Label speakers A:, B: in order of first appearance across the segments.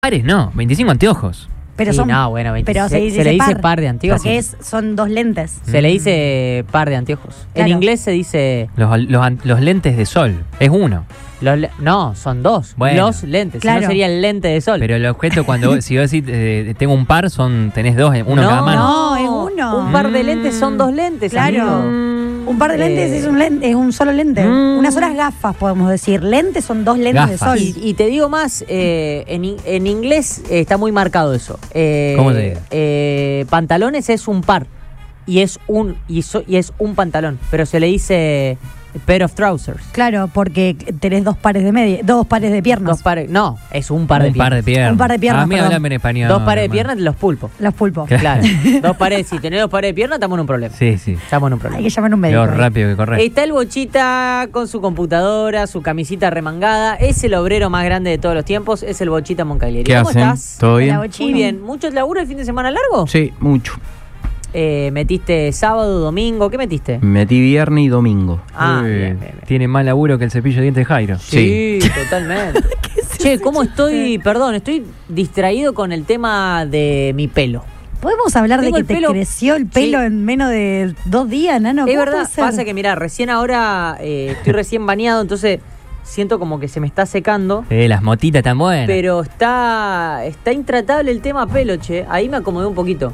A: Pares no, 25 anteojos.
B: Pero
C: Sí,
B: son,
C: no, bueno, 26.
B: pero
C: Se le dice par de anteojos.
B: Porque son dos lentes.
C: Se le dice par de anteojos.
B: Claro.
C: En inglés se dice...
A: Los lentes de sol, es uno.
C: No, son dos.
A: Bueno.
C: Los lentes.
B: Claro.
C: Si no sería el lente de sol.
A: Pero el objeto si vos decís tengo un par, tenés dos, uno en cada mano.
B: No, es uno.
C: Un par de lentes son dos lentes,
B: Claro.
C: amigo.
B: Un par de lentes es un solo lente. Unas solas gafas, podemos decir. Lentes son dos lentes
A: Gafas.
B: de sol.
C: Y te digo más, en inglés está muy marcado eso.
A: ¿Cómo se dice?
C: Pantalones es un par. Y es un pantalón. Pero se le dice pair of trousers.
B: Claro, porque tenés dos pares de piernas.
C: No, es un par de
A: Un
C: piernas.
A: par de piernas.
B: Un par de piernas,
A: A mí
B: perdón.
A: hablame en español.
C: Dos pares de
A: hermano.
C: piernas, los pulpos.
B: Los pulpos.
C: Claro. Dos pares. Si tenés dos pares de piernas, estamos en un problema.
A: Sí, sí.
C: Estamos en un
B: Hay
C: problema.
B: que llamar a un médico.
A: Lo rápido que corres.
C: Está el Bochita con su computadora, su camisita remangada. Es el obrero más grande de todos los tiempos. Es el Bochita Moncaglieri.
D: ¿Qué
C: ¿Cómo
D: hacen?
C: estás?
D: ¿Todo
B: Hola,
D: bien?
B: Bochi.
C: Muy bien. ¿Muchos laburo el fin de semana largo?
D: Sí, mucho.
C: ¿Metiste sábado, domingo? ¿Qué metiste?
D: Metí viernes y domingo.
C: Ah,
A: Uy,
C: bien, bien, bien.
A: Tiene más laburo que el cepillo de dientes de Jairo.
C: Sí, totalmente. Che, ¿cómo estoy? Perdón, estoy distraído con el tema de mi pelo.
B: ¿Podemos hablar de
C: Tengo
B: que
C: el
B: te
C: pelo-
B: creció el pelo
C: Sí.
B: en menos de 2 días, Nano?
C: Es
B: ¿Cómo
C: verdad,
B: puede ser?
C: pasa que mira, recién ahora estoy recién bañado, entonces siento como que se me está secando.
A: Las motitas tan buenas.
C: Pero está intratable el tema pelo, che. Ahí me acomodé un poquito.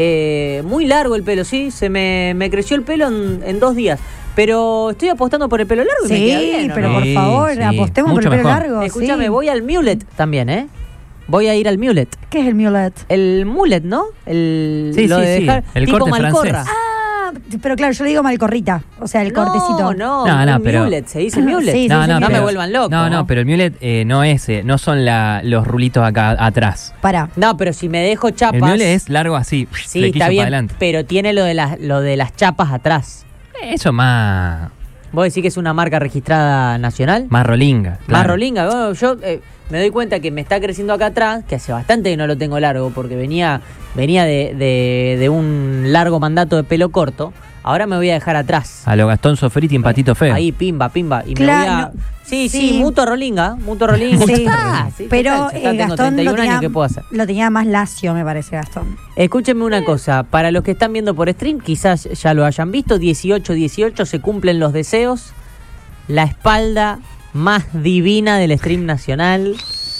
C: Muy largo el pelo, sí. Se me creció el pelo en 2 días. Pero estoy apostando por el pelo largo y me queda
B: Sí,
C: bien, ¿o
B: pero
C: no?
B: por
A: Sí,
B: favor,
A: sí.
B: apostemos por el
A: Mucho
B: pelo
A: mejor.
B: largo.
C: Escúchame,
B: sí.
C: voy al mullet también, ¿eh? Voy a ir al mullet.
B: ¿Qué es el mullet?
C: El mullet, ¿no? El,
A: Sí,
C: lo
A: sí,
C: de
A: sí.
C: dejar
A: El
C: tipo
A: corte
C: Malcorra.
A: francés.
B: Ah, pero claro, yo le digo malcorrita. O sea, el cortecito.
C: No,
A: No,
C: un
A: pero-
C: mullet, se dice mullet.
B: Sí, sí,
A: No,
B: sí,
A: no,
C: no
B: pero-
C: me vuelvan loco.
A: No, pero el mullet no son los rulitos acá atrás.
B: Pará.
C: No, pero si me dejo chapas.
A: El mullet es largo así,
C: Sí,
A: flequillo
C: está
A: para
C: bien,
A: adelante.
C: pero tiene lo de las chapas atrás.
A: Eso más
C: ¿Vos decís que es una marca registrada nacional?
A: rolinga.
C: Más
A: claro.
C: rolinga. Bueno, yo me doy cuenta que me está creciendo acá atrás, que hace bastante que no lo tengo largo, porque venía de un largo mandato de pelo corto. Ahora me voy a dejar atrás.
A: A lo Gastón Sofriti en Patito Feo.
C: Ahí, pimba. Y
B: Claro,
C: me voy a...
B: no-
C: Sí,
B: sí.
C: mutuo rolinga.
B: Sí,
C: Ya está, sí,
B: pero
C: total, ya está, tengo
B: Gastón
C: 31 años, ¿qué puedo hacer?
B: lo tenía más lacio, me parece, Gastón.
C: Escúchenme una cosa, para los que están viendo por stream, quizás ya lo hayan visto, 18-18 se cumplen los deseos, la espalda más divina del stream nacional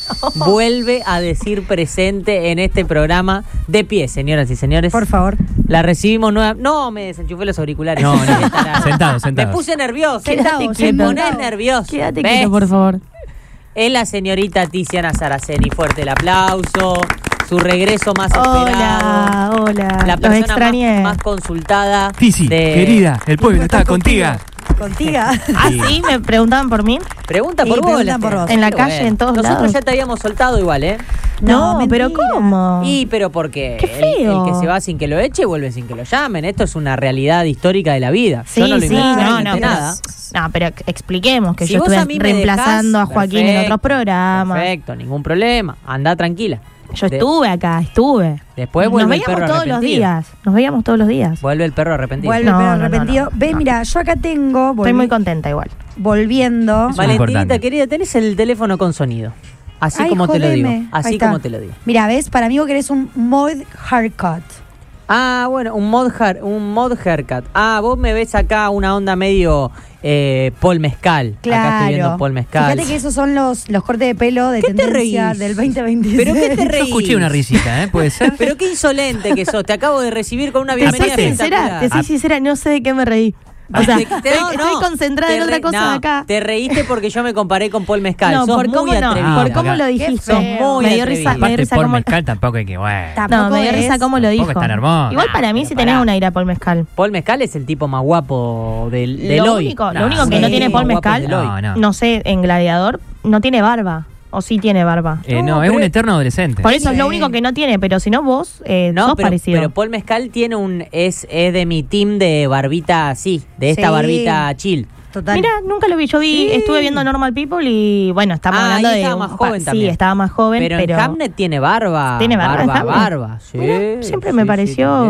C: vuelve a decir presente en este programa de pie, señoras y señores.
B: Por favor.
C: La recibimos nueva. No, me desenchufé los auriculares.
A: No, no.
C: Sentado.
A: Sentado.
C: Me puse nervioso.
B: Sentado,
C: Me
B: sentado.
C: ponés nervioso.
E: Quédate
C: ¿Ves?
E: quieto, por favor.
C: Es la señorita Tiziana Saraceni. Fuerte el aplauso. Su regreso más esperado.
E: Hola, hola.
C: La
E: Los
C: persona
E: extrañé.
C: más consultada.
A: Tizi, querida, el pueblo está contigo.
B: Contigo.
E: ¿Ah, sí? ¿Me preguntaban por mí?
C: Pregunta
B: Sí,
C: por vos.
B: preguntan por vos.
E: En la calle, en todos
C: Nosotros
E: lados.
C: ya te habíamos soltado igual, ¿eh?
E: No, pero
B: mentira.
E: ¿cómo?
C: Pero porque
E: Qué feo.
C: el que se va sin que lo eche vuelve sin que lo llamen. Esto es una realidad histórica de la vida.
E: Sí,
C: Yo no lo
E: sí,
C: inventé,
E: no,
C: inventé
E: pero-
C: nada.
E: No, pero expliquemos que
C: Si
E: yo
C: vos a
E: estuve
C: mí me
E: reemplazando
C: dejás,
E: a Joaquín en
C: perfecto,
E: otros programas.
C: Perfecto, ningún problema. Anda tranquila.
E: Yo
C: De-
E: estuve acá, estuve.
C: Después vuelve
E: Nos
C: el perro
E: veíamos todos los
C: arrepentido.
E: días. Nos veíamos todos los días.
C: Vuelve el perro arrepentido.
B: Vuelve el
E: No,
B: perro
E: no,
B: arrepentido.
E: no,
B: Ve,
E: no.
B: mira, yo acá tengo.
E: Estoy muy contenta igual.
B: Volviendo.
A: Vale.
C: Valentinita,
A: importante.
C: querida, tenés el teléfono con sonido. Así
B: Ay,
C: como te lo digo.
B: jodeme. Ahí
C: Así
B: está.
C: como te lo digo.
B: Mira, ¿ves? Para mí vos querés un mod haircut.
C: Ah, bueno, un mod haircut. Ah, vos me ves acá una onda medio Paul Mezcal.
B: Claro.
C: Acá estoy viendo Paul Mezcal.
B: Fíjate que esos son los cortes de pelo de
C: ¿Qué te
B: tendencia
C: reís?
B: del 2026.
C: ¿Pero qué te
A: Yo
C: reís?
A: escuché una risita, ¿eh? ¿Puede ser?
C: Pero qué insolente que sos. Te acabo de recibir con una
E: Te soy
C: bienvenida
E: sincera,
C: espectacular.
E: no sé de qué me reí. O sea,
C: No,
E: estoy concentrada en
C: te
E: otra cosa
C: no,
E: acá.
C: Te reíste porque yo me comparé con Paul Mezcal.
E: No,
C: Sos
E: por
C: muy
E: cómo no,
C: atrevida.
E: por cómo lo dijiste.
C: Sos muy
E: me dio
C: atrevida.
E: risa, me dio
A: Aparte,
E: risa
A: por
E: cómo.
A: mezcal tampoco hay que, bueno.
E: No, me dio
B: Tampoco
E: risa
B: es-
E: cómo lo
A: tampoco
E: dijo.
A: es tan hermoso.
E: Igual para mí
C: pero
E: sí tenés
C: pará.
E: una ira Paul Mezcal.
C: Paul Mezcal es el tipo más guapo del hoy.
E: Lo único que
A: sí,
E: no tiene Paul
C: más guapo
E: Mezcal,
C: del hoy.
E: no sé, en Gladiador, no tiene barba. O sí tiene barba.
A: No,
C: No,
A: es
C: pero-
A: un eterno adolescente.
E: Por eso es lo
B: Sí.
E: único que no tiene, pero si no vos
C: No,
E: sos
C: pero
E: parecido.
C: Paul Mezcal tiene es de mi team de barbita así, de esta
B: Sí.
C: barbita chill.
B: Total.
E: Mira, nunca lo vi. Yo estuve viendo Normal People y bueno, estamos hablando
C: ahí
E: de.
C: estaba más joven
E: sí,
C: también.
E: estaba más joven,
C: Pero,
E: pero.
C: en Hamnet tiene barba.
E: ¿Tiene barba en Hamnet?
C: Barba, sí.
E: Mira, siempre
C: sí,
E: me
C: sí,
E: pareció.
C: también.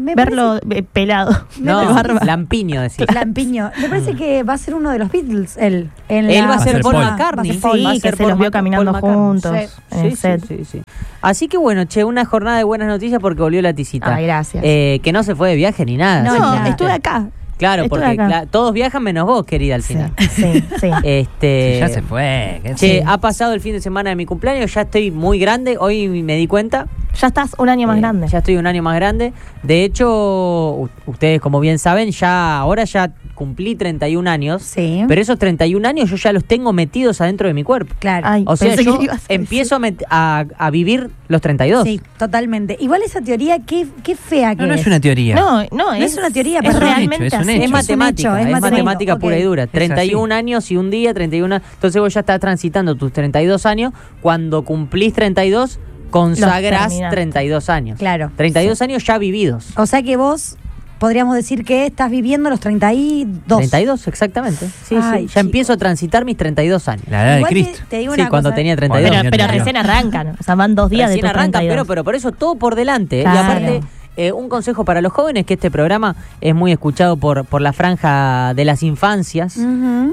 E: verlo pelado.
C: No,
E: de barba.
C: lampiño, decís.
B: Lampiño. Me parece que va a ser uno de los Beatles, él.
C: Él va a ser Paul
A: Paul.
C: McCartney.
E: Sí,
C: Va a
E: que
C: ser
E: se
C: Paul
E: los vio
C: Mac-
E: caminando
C: Paul McCartney.
E: juntos en el set.
C: Sí. Así que bueno, che, una jornada de buenas noticias porque volvió la tisita.
E: Ay, gracias.
C: Que no se fue de viaje ni nada.
B: No,
E: No,
B: nada.
E: estuve acá.
C: Claro,
E: estuve
C: porque
E: acá.
C: todos viajan menos vos, querida, al
E: Sí,
C: final.
E: sí.
A: Sí, ya se fue. ¿qué?
C: Che,
E: Sí.
C: ha pasado el fin de semana de mi cumpleaños, ya estoy muy grande, hoy me di cuenta.
E: Ya estás un año más grande.
C: Ya estoy un año más grande. De hecho, ustedes como bien saben, ahora ya cumplí 31 años.
B: Sí.
C: Pero esos 31 años yo ya los tengo metidos adentro de mi cuerpo.
B: Claro.
E: Ay,
C: O sea,
E: pensé
C: yo
E: que ibas a decir.
C: empiezo a vivir los 32.
B: Sí, totalmente. Igual esa teoría, qué fea que
A: No
B: es.
A: es una teoría.
E: No,
B: es una teoría,
E: es
B: pero
E: realmente
A: es un
E: así.
A: hecho.
C: Es matemática,
B: es
C: es
B: matemático,
C: matemática
B: ok.
C: pura y dura.
A: Es
C: 31
A: así.
C: años y un día, 31. Entonces vos ya estás transitando tus 32 años. Cuando cumplís 32, consagrás
E: terminás.
C: 32 años.
B: Claro.
C: 32 años ya vividos.
B: O sea que vos podríamos decir que estás viviendo los 32.
C: 32, exactamente. Sí,
B: Ay,
C: sí. Ya
B: chico.
C: empiezo a transitar mis 32 años.
A: La edad de
B: Igual
A: Cristo.
B: te digo
C: Sí,
B: una
C: cuando
B: cosa,
C: tenía 32.
A: Bueno,
E: Pero
A: Tenía
E: recién arrancan. O sea, van 2 días
C: Recién
E: de tus
C: arrancan,
E: 32.
C: pero por eso todo por delante.
E: Claro.
C: Y aparte, un consejo para los jóvenes, que este programa es muy escuchado por la franja de las infancias.
B: Ujú.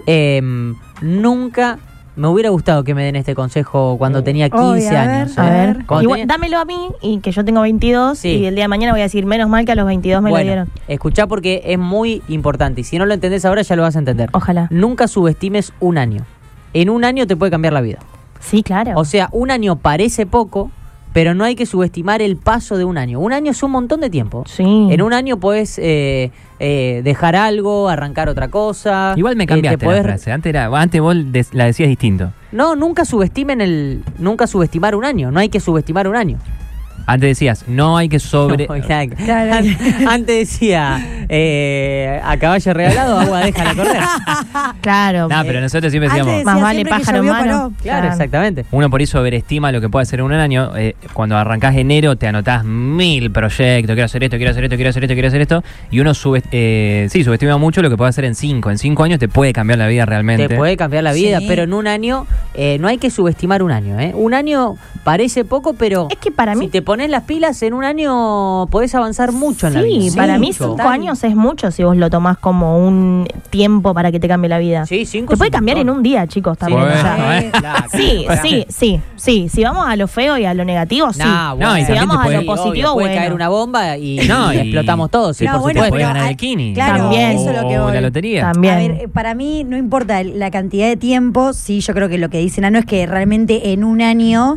C: Nunca me hubiera gustado que me den este consejo cuando tenía 15
B: Obvio, a ver,
C: años.
E: A ver,
C: Cuando
E: igual,
C: tenía-
E: dámelo a mí y que yo tengo 22
C: Sí.
E: y el día de mañana voy a decir, menos mal que a los 22 me lo dieron.
C: escuchá porque es muy importante y si no lo entendés ahora ya lo vas a entender.
E: Ojalá.
C: Nunca subestimes un año. En un año te puede cambiar la vida.
E: Sí, claro.
C: O sea, un año parece poco, pero no hay que subestimar el paso de un año. Un año es un montón de tiempo.
E: Sí.
C: En un año podés dejar algo, arrancar otra cosa.
A: Igual me cambiaste
C: te podés-
A: la frase. Antes vos la decías distinto.
C: No, nunca subestimar un año. No hay que subestimar un año.
A: Antes decías, no hay que sobre...
C: No, nada.
B: Claro.
C: Antes decía, a caballo regalado, agua déjala correr.
E: Claro.
A: No, pero nosotros siempre
B: Antes
A: decíamos...
B: decía
E: Más vale
B: siempre que
E: pájaro en
B: llovió,
E: mano.
B: paró.
C: Claro, exactamente.
A: Uno por ahí sobreestima lo que puede hacer en un año. Cuando arrancás enero te anotás 1000 proyectos. Quiero hacer esto, quiero hacer esto, quiero hacer esto, quiero hacer esto. Y uno subestima mucho lo que puede hacer en 5. En 5 años te puede cambiar la vida realmente.
C: Te puede cambiar la vida,
B: Sí.
C: pero en un año no hay que subestimar un año. Un año parece poco, pero
E: Es que para
C: si
E: mí...
C: te pones las pilas, en un año podés avanzar mucho en la vida.
E: Sí, para mí
C: Mucho.
E: 5 años es mucho si vos lo tomás como un tiempo para que te cambie la vida.
C: Sí, 5
E: Te puede cambiar en un día, chicos, también.
A: Bueno,
E: o sea.
C: Claro.
E: Sí,
C: Bueno.
E: sí. Si vamos a lo feo y a lo negativo, sí.
C: No, bueno,
A: No, y
E: si
A: también
E: vamos
A: te
E: a
A: puede-
E: lo positivo,
C: puede
E: bueno.
C: caer una bomba y,
A: No,
C: y
A: y-
C: explotamos todos. Sí,
B: No,
C: por
B: bueno,
A: Te
C: supuesto.
A: puede
B: pero
A: ganar
B: hay-
A: el Kini.
B: claro,
E: También.
B: eso es lo que
A: O
B: voy.
A: la lotería.
E: También.
B: A ver, para mí no importa la cantidad de tiempo, sí, yo creo que lo que dice Nano es que realmente en un año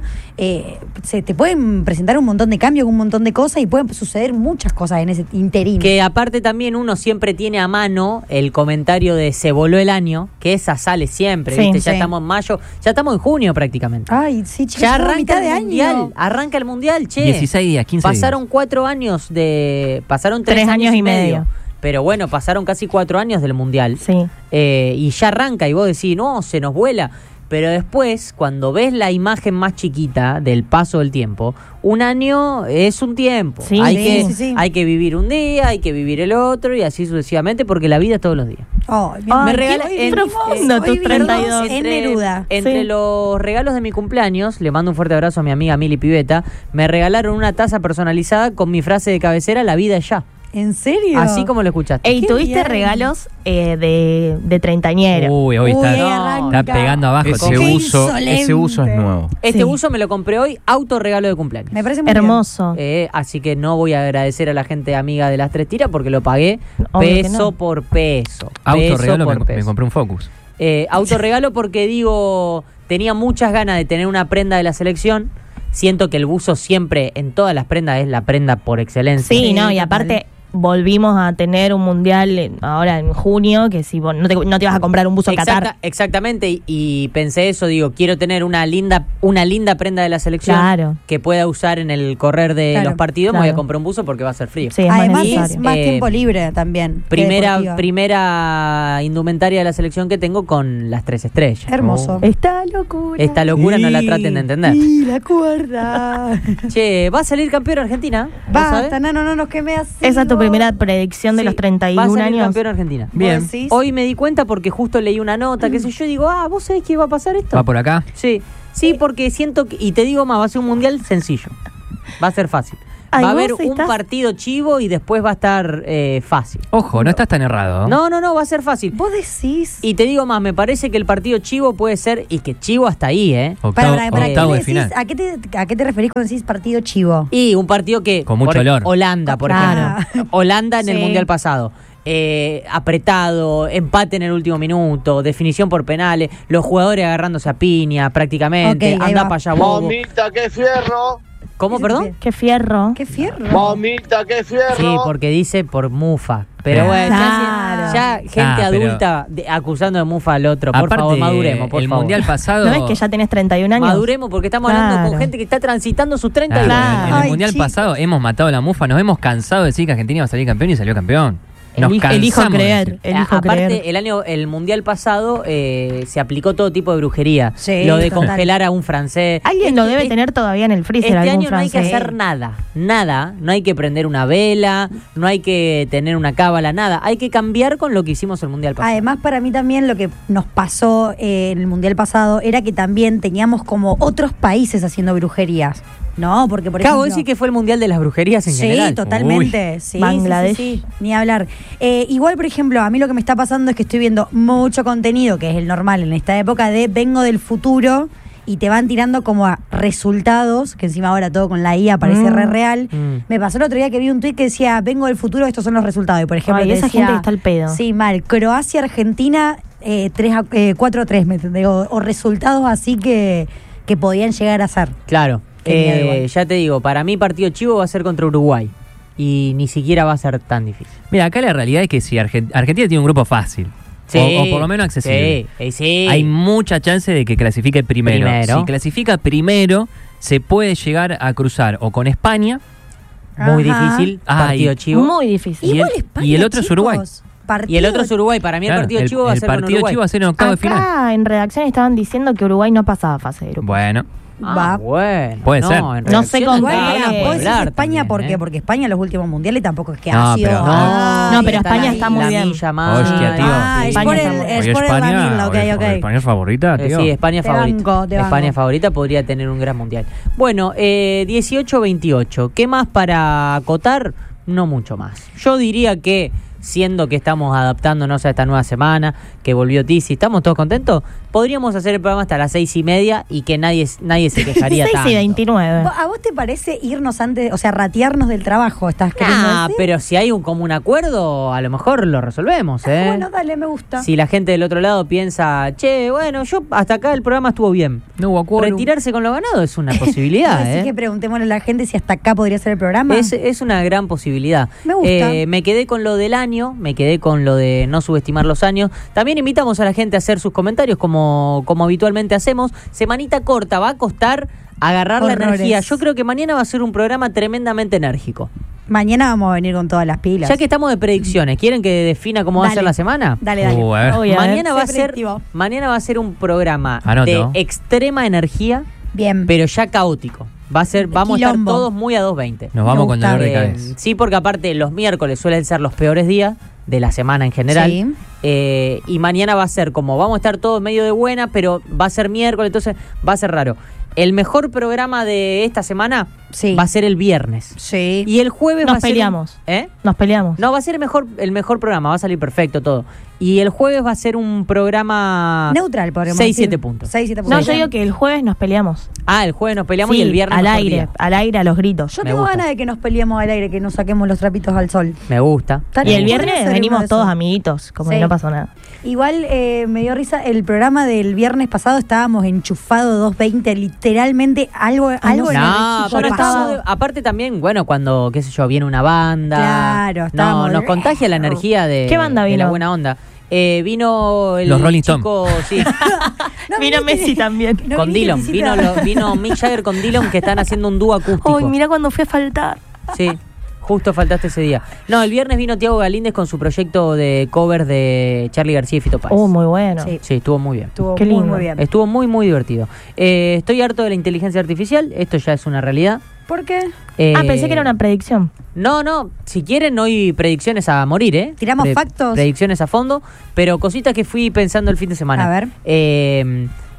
B: se te pueden presentar un montón de cambios, un montón de cosas y pueden suceder muchas cosas en ese interín.
C: Que aparte también uno siempre tiene a mano el comentario de se voló el año, que esa sale siempre,
E: Sí,
C: ¿viste? Ya
B: sí.
C: estamos en mayo, ya estamos en junio prácticamente.
B: Ay, sí, chicos,
C: Ya
B: estamos a
C: arranca
B: mitad
C: el
B: de
C: mundial,
B: año.
C: arranca el mundial, che.
A: 16 días, 15
C: Pasaron 4 años pasaron 3 años y medio. Pero bueno, pasaron casi 4 años del mundial.
E: Sí.
C: Y ya arranca y vos decís, no, se nos vuela. Pero después, cuando ves la imagen más chiquita del paso del tiempo, un año es un tiempo.
E: Sí,
B: sí.
C: Hay que vivir un día, hay que vivir el otro y así sucesivamente porque la vida es todos los días.
B: Ay,
E: Ay,
C: Me
E: qué
C: regala
E: profundo tus 32.
B: en Neruda.
C: Entre
E: Sí.
C: los regalos de mi cumpleaños, le mando un fuerte abrazo a mi amiga Mili Piveta, me regalaron una taza personalizada con mi frase de cabecera, la vida es ya.
B: ¿En serio?
C: Así como lo escuchaste.
E: Ey,
B: Qué
E: ¿tuviste
B: bien.
E: regalos de treintañero?
A: Uy, hoy
B: Uy,
A: está,
B: arranca.
A: está pegando abajo.
D: Ese
B: Qué
D: uso
B: insolente.
D: es nuevo.
C: Este
E: Sí.
C: uso me lo compré hoy, autorregalo de cumpleaños.
B: Me parece muy bien.
E: Hermoso.
C: Así que no voy a agradecer a la gente amiga de las 3 tiras porque lo pagué
E: Obvio que
C: peso
E: no.
C: por peso.
A: Autorregalo,
C: Peso por
A: me
C: peso.
A: compré un Focus.
C: Autorregalo porque digo, tenía muchas ganas de tener una prenda de la selección. Siento que el buzo siempre, en todas las prendas, es la prenda por excelencia.
E: Sí,
B: Sí,
E: no, y
B: total.
E: aparte volvimos a tener un mundial ahora en junio, que si vos no te vas a comprar un buzo en Qatar.
C: Exactamente, y pensé eso, digo, quiero tener una linda prenda de la selección
E: Claro.
C: que pueda usar en el correr de
B: Claro,
C: los partidos. Me voy a
E: claro.
C: comprar un buzo porque va a ser frío.
E: Sí, es más
B: Además es
E: necesario.
B: más
C: Eh,
B: tiempo libre también. que deportiva.
C: Primera indumentaria de la selección que tengo con las 3 estrellas.
B: Hermoso.
E: Esta locura.
C: Esta locura no la traten de entender.
B: Y la cuerda.
C: Che, ¿va a salir campeón Argentina? ¿Vos sabés?
B: Basta, Nano, no nos queme así.
E: Esa es tu primera predicción de
C: Sí,
E: los
C: va a
E: 31
C: salir
E: años.
C: campeón Argentina.
A: Bien.
B: ¿Vos decís?
C: Hoy me di cuenta porque justo leí una nota, qué sé yo, y digo, ¿vos sabés que va a pasar esto?
A: ¿Va por acá?
C: Sí, porque siento que, y te digo más, va a ser un mundial sencillo. Va a ser fácil. Va
E: Ay,
C: a haber
E: vos
C: un
E: estás-
C: partido chivo y después va a estar fácil.
A: Ojo, no estás tan errado.
C: No, va a ser fácil.
B: Vos decís.
C: Y te digo más, me parece que el partido chivo puede ser, y que chivo hasta ahí,
A: Octavo,
B: ¿qué
A: octavo
B: le
A: de final.
B: decís? ¿A qué te referís cuando decís partido chivo?
C: Y un partido que...
A: Con mucho olor.
C: Holanda, por
B: Claro.
C: ejemplo. Holanda en el
B: Sí.
C: Mundial pasado. Apretado, empate en el último minuto, definición por penales, los jugadores agarrándose a piña prácticamente,
B: Ok, ahí
C: anda
B: va.
C: para allá bobo.
F: Mamita, qué fierro.
C: ¿Cómo, perdón?
E: Qué fierro.
B: ¡Qué fierro!
F: Mamita, qué fierro.
C: Sí, porque dice por mufa. Pero
A: Claro.
C: bueno, ya gente
A: pero-
C: adulta acusando de mufa al otro. Por
A: Aparte,
C: favor, maduremos, por
A: el
C: favor.
A: mundial pasado.
E: ¿No ves que ya tenés 31 años?
C: Maduremos porque estamos hablando con
E: Claro.
C: gente que está transitando sus 30
A: Claro,
C: años.
A: en el
B: Ay,
A: mundial
B: chicos.
A: pasado hemos matado la mufa, nos hemos cansado de decir que Argentina iba a salir campeón y salió campeón. Nos
E: Elijo
A: cansamos de
E: creer.
A: decir.
E: Elijo
C: Aparte,
E: creer.
C: el mundial pasado se aplicó todo tipo de brujería.
B: Sí,
C: lo de
B: total.
C: congelar a un francés.
E: Alguien lo debe tener todavía en el freezer,
C: Este
E: algún
C: año no hay que
E: francés.
C: hacer nada. No hay que prender una vela, no hay que tener una cábala, nada. Hay que cambiar con lo que hicimos el mundial pasado.
B: Además, para mí también lo que nos pasó en el Mundial pasado era que también teníamos como otros países haciendo brujerías, ¿no? Porque, por
C: Acabo de
B: ejemplo...
C: decir que fue el mundial de las brujerías en
B: Sí,
C: general.
B: totalmente. Sí,
E: Bangladesh.
B: sí, ni hablar. Igual, por ejemplo, a mí lo que me está pasando es que estoy viendo mucho contenido, que es el normal en esta época, de vengo del futuro y te van tirando como a resultados, que encima ahora todo con la IA parece re real. Me pasó el otro día que vi un tuit que decía, vengo del futuro, estos son los resultados. Y por ejemplo,
E: Ay,
B: te
E: esa
B: decía,
E: gente que está al pedo.
B: Sí, mal. Croacia-Argentina 4-3, ¿me entendés? O resultados así que podían llegar a ser.
C: Claro.
B: Qué miedo igual.
C: Ya te digo, para mí partido chivo va a ser contra Uruguay. Y ni siquiera va a ser tan difícil.
A: Mira, acá la realidad es que si Argentina tiene un grupo fácil,
C: Sí,
A: o por lo menos accesible,
C: sí.
A: hay mucha chance de que clasifique primero.
C: Primero.
A: Si clasifica primero, se puede llegar a cruzar o con España,
C: Muy
B: Ajá.
C: difícil,
A: Ay.
C: partido chivo.
E: Muy difícil.
A: Y
B: Igual
A: el-
B: España,
A: y el otro es
B: chicos,
A: Uruguay.
C: Y el otro es Uruguay. Para mí
A: Claro,
C: el partido chivo va a
A: el
C: ser con
A: partido
C: Uruguay.
A: chivo va a ser en octavo de final.
E: Acá en redacción estaban diciendo que Uruguay no pasaba fase de grupo.
A: Bueno,
B: Va.
C: Bueno.
A: Puede ser.
C: en
E: No sé
C: redacción
E: con
B: Igual,
E: qué-
C: acá
B: pará,
C: hablan
B: vos
C: por
B: decís
C: hablar
B: España,
C: también,
B: ¿por qué?
C: ¿eh?
B: Porque España en los últimos mundiales tampoco es que
A: No,
B: ha sido...
A: pero-
E: No, pero
C: está
E: España
C: la-
E: está muy
C: la
E: bien.
C: milla más.
A: Hostia, tío.
B: Ah, es
E: España
B: por
E: está
B: el,
E: muy-
B: es
A: hoy
B: por el Vanilla,
A: hoy
B: ok.
A: España es favorita, tío.
C: Sí, España
B: Te
C: favorita.
B: banco, te
C: España
B: banco.
C: favorita podría tener un gran mundial. Bueno, 18-28. ¿Qué más para acotar? No mucho más. Yo diría que, siendo que estamos adaptándonos a esta nueva semana, que volvió Tizi, ¿estamos todos contentos? Podríamos hacer el programa hasta las 6:30 y que nadie se quejaría
E: 6
C: tanto.
E: y 29.
B: ¿A vos te parece irnos antes, o sea, ratearnos del trabajo? ¿Estás queriendo
C: Ah,
B: decir?
C: pero si hay un común acuerdo, a lo mejor lo resolvemos, ¿eh?
B: Bueno, dale, me gusta.
C: Si la gente del otro lado piensa, che, bueno, yo hasta acá el programa estuvo bien.
A: No hubo quórum.
C: Retirarse con lo ganado es una posibilidad,
B: Así
C: ¿eh?
B: que preguntémosle a la gente si hasta acá podría ser el programa.
C: Es una gran posibilidad.
B: Me gusta.
C: Me quedé con lo del año, me quedé con lo de no subestimar los años. También invitamos a la gente a hacer sus comentarios como habitualmente hacemos. Semanita corta, va a costar agarrar la
B: Horrores.
C: energía. Yo creo que mañana va a ser un programa tremendamente enérgico.
B: Mañana vamos a venir con todas las pilas.
C: Ya que estamos de predicciones, ¿quieren que defina cómo va a
B: Dale.
C: ser la semana?
B: Dale, dale.
A: A ver.
E: Uy, a ver.
C: Mañana va a
B: Sé
C: ser
B: predictivo.
C: mañana va a ser un programa
A: Anoto.
C: de extrema energía,
B: Bien.
C: pero ya caótico. Vamos a estar
B: Quilombo.
C: todos muy a 2:20.
A: Nos vamos
B: Me
A: con
B: gusta.
A: dolor de cabeza.
C: Sí, porque aparte los miércoles suelen ser los peores días de la semana en general.
B: Sí.
C: Y mañana va a ser como vamos a estar todos medio de buena, pero va a ser miércoles, entonces va a ser raro. El mejor programa de esta semana
B: Sí.
C: va a ser el viernes.
B: Sí.
C: Y el jueves
E: Nos
C: va a ser...
E: peleamos.
C: ¿Eh?
E: Nos peleamos.
C: No, va a ser el mejor programa, va a salir perfecto todo. Y el jueves va a ser un programa...
B: Neutral, podríamos
C: 6-7
B: decir.
C: puntos.
B: 6-7
E: No,
B: puntos.
E: yo digo que el jueves nos peleamos.
C: Ah, el jueves nos peleamos
E: Sí,
C: y el viernes
E: al
C: mejor
E: aire,
C: día.
E: al aire, a los gritos.
B: Yo
C: Me
B: tengo
C: gusta.
B: ganas de que nos peleemos al aire, que nos saquemos los trapitos al sol.
C: Me gusta.
E: Y
B: Estaría
E: el
B: bueno
E: viernes
B: hacer uno
E: venimos
B: de
E: todos
B: esos.
E: amiguitos, como
B: Sí.
E: que no pasó nada.
B: Igual me dio risa, el programa del viernes pasado estábamos enchufados 2:20, literalmente algo
E: no
B: en
E: sé.
B: el
C: No,
B: equipo
C: pero
B: pasó.
C: estamos, aparte también, bueno, cuando, qué sé yo, viene una banda.
B: Claro,
C: No,
B: estábamos-
C: nos contagia la energía de,
E: ¿Qué banda
C: de la
E: vino?
C: buena onda. Vino el
A: Los Rolling
C: chico, sí,
B: No,
E: Vino
B: viniste-
E: Messi también.
B: no
C: con
B: viniste
C: Dillon.
B: visita.
C: Vino Mick Jagger con Dillon que están haciendo un dúo acústico.
E: Uy, mira cuando fui a faltar.
C: Sí, justo faltaste ese día. No, el viernes vino Tiago Galíndez con su proyecto de cover de Charly García y Fito Páez.
E: Oh, muy bueno.
B: Sí.
C: Sí, estuvo muy bien.
B: Estuvo
E: Qué
B: muy,
E: lindo.
B: muy bien.
C: Estuvo muy, muy divertido. Estoy harto de la inteligencia artificial. Esto ya es una realidad.
B: ¿Por qué?
E: Pensé que era una predicción.
C: No, si quieren hoy predicciones a morir, ¿eh?
B: ¿Tiramos factos?
C: Predicciones a fondo, pero cositas que fui pensando el fin de semana.
B: A ver.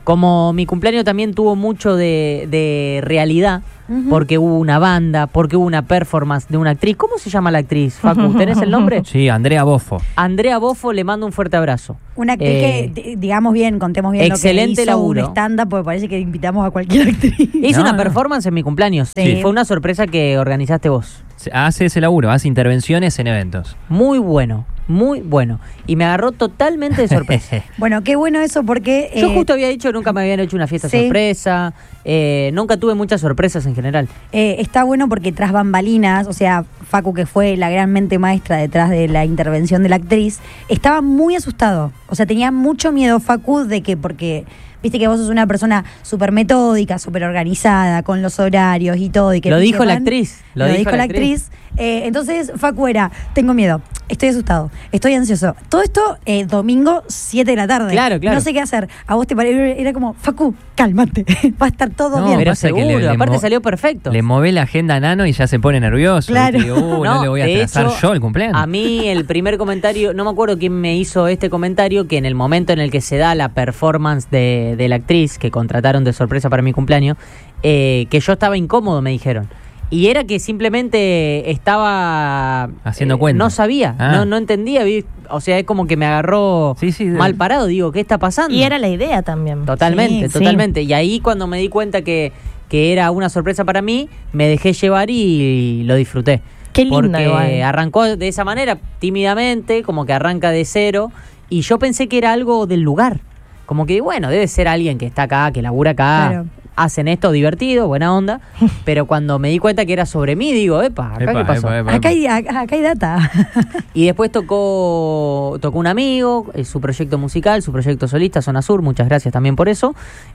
C: como mi cumpleaños también tuvo mucho de realidad,
B: Ujú.
C: porque hubo una banda, porque hubo una performance de una actriz. ¿Cómo se llama la actriz, Facu? ¿Tenés el nombre?
A: Sí, Andrea Boffo.
C: Andrea Boffo, le mando un fuerte abrazo.
B: Una actriz que, digamos bien, contemos bien
C: excelente
B: lo que hizo,
C: laburo.
B: un stand-up, porque parece que invitamos a cualquier actriz.
C: Hice
A: No,
C: una
A: no.
C: performance en mi cumpleaños.
B: Sí.
C: Fue una sorpresa que organizaste vos.
A: Hace ese laburo, hace intervenciones en eventos.
C: Muy bueno, muy bueno. Y me agarró totalmente de sorpresa.
B: Bueno, qué bueno eso porque...
C: Yo justo había dicho que nunca me habían hecho una fiesta
B: Sí.
C: sorpresa. Nunca tuve muchas sorpresas en general.
B: está bueno porque tras bambalinas, o sea, Facu, que fue la gran mente maestra detrás de la intervención de la actriz, estaba muy asustado. O sea, tenía mucho miedo Facu de que, porque viste que vos sos una persona súper metódica, súper organizada, con los horarios y todo. Y que
C: Lo
B: Peter
C: dijo la
B: Pan-
C: actriz.
B: Lo dijo la actriz. Entonces Facu era, tengo miedo, estoy asustado, estoy ansioso. Todo esto domingo 7 de la tarde.
C: Claro, claro.
B: No sé qué hacer. A vos te parece, era como, Facu, cálmate, va a estar todo
A: No,
B: bien.
C: Pero
A: pasa que
C: seguro,
A: le
C: aparte
A: mo-
C: salió perfecto.
A: Le mové la agenda a Nano y ya se pone nervioso.
B: Claro.
A: ¿Viste? No
C: No,
A: le voy a
C: de
A: atrasar
C: hecho,
A: yo el cumpleaños.
C: A mí el primer comentario, no me acuerdo quién me hizo este comentario, que en el momento en el que se da la performance de la actriz que contrataron de sorpresa para mi cumpleaños, que yo estaba incómodo, me dijeron. Y era que simplemente estaba...
A: Haciendo cuenta.
C: No sabía,
A: Ah.
C: no entendía. O sea, es como que me agarró
A: Sí, sí,
C: mal parado. Digo, ¿qué está pasando?
E: Y era la idea también.
C: Totalmente,
B: Sí,
C: totalmente. Y ahí cuando me di cuenta que era una sorpresa para mí, me dejé llevar y lo disfruté.
E: Qué lindo
C: Porque
E: igual.
C: arrancó de esa manera, tímidamente, como que arranca de cero. Y yo pensé que era algo del lugar. Como que, bueno, debe ser alguien que está acá, que labura acá.
B: Claro.
C: Hacen esto divertido, buena onda. Pero cuando me di cuenta que era sobre mí, digo, epa, ¿acá qué pasó?
B: Acá hay data.
C: Y después tocó un amigo, su proyecto musical, su proyecto solista, Zona Sur, muchas gracias también por eso.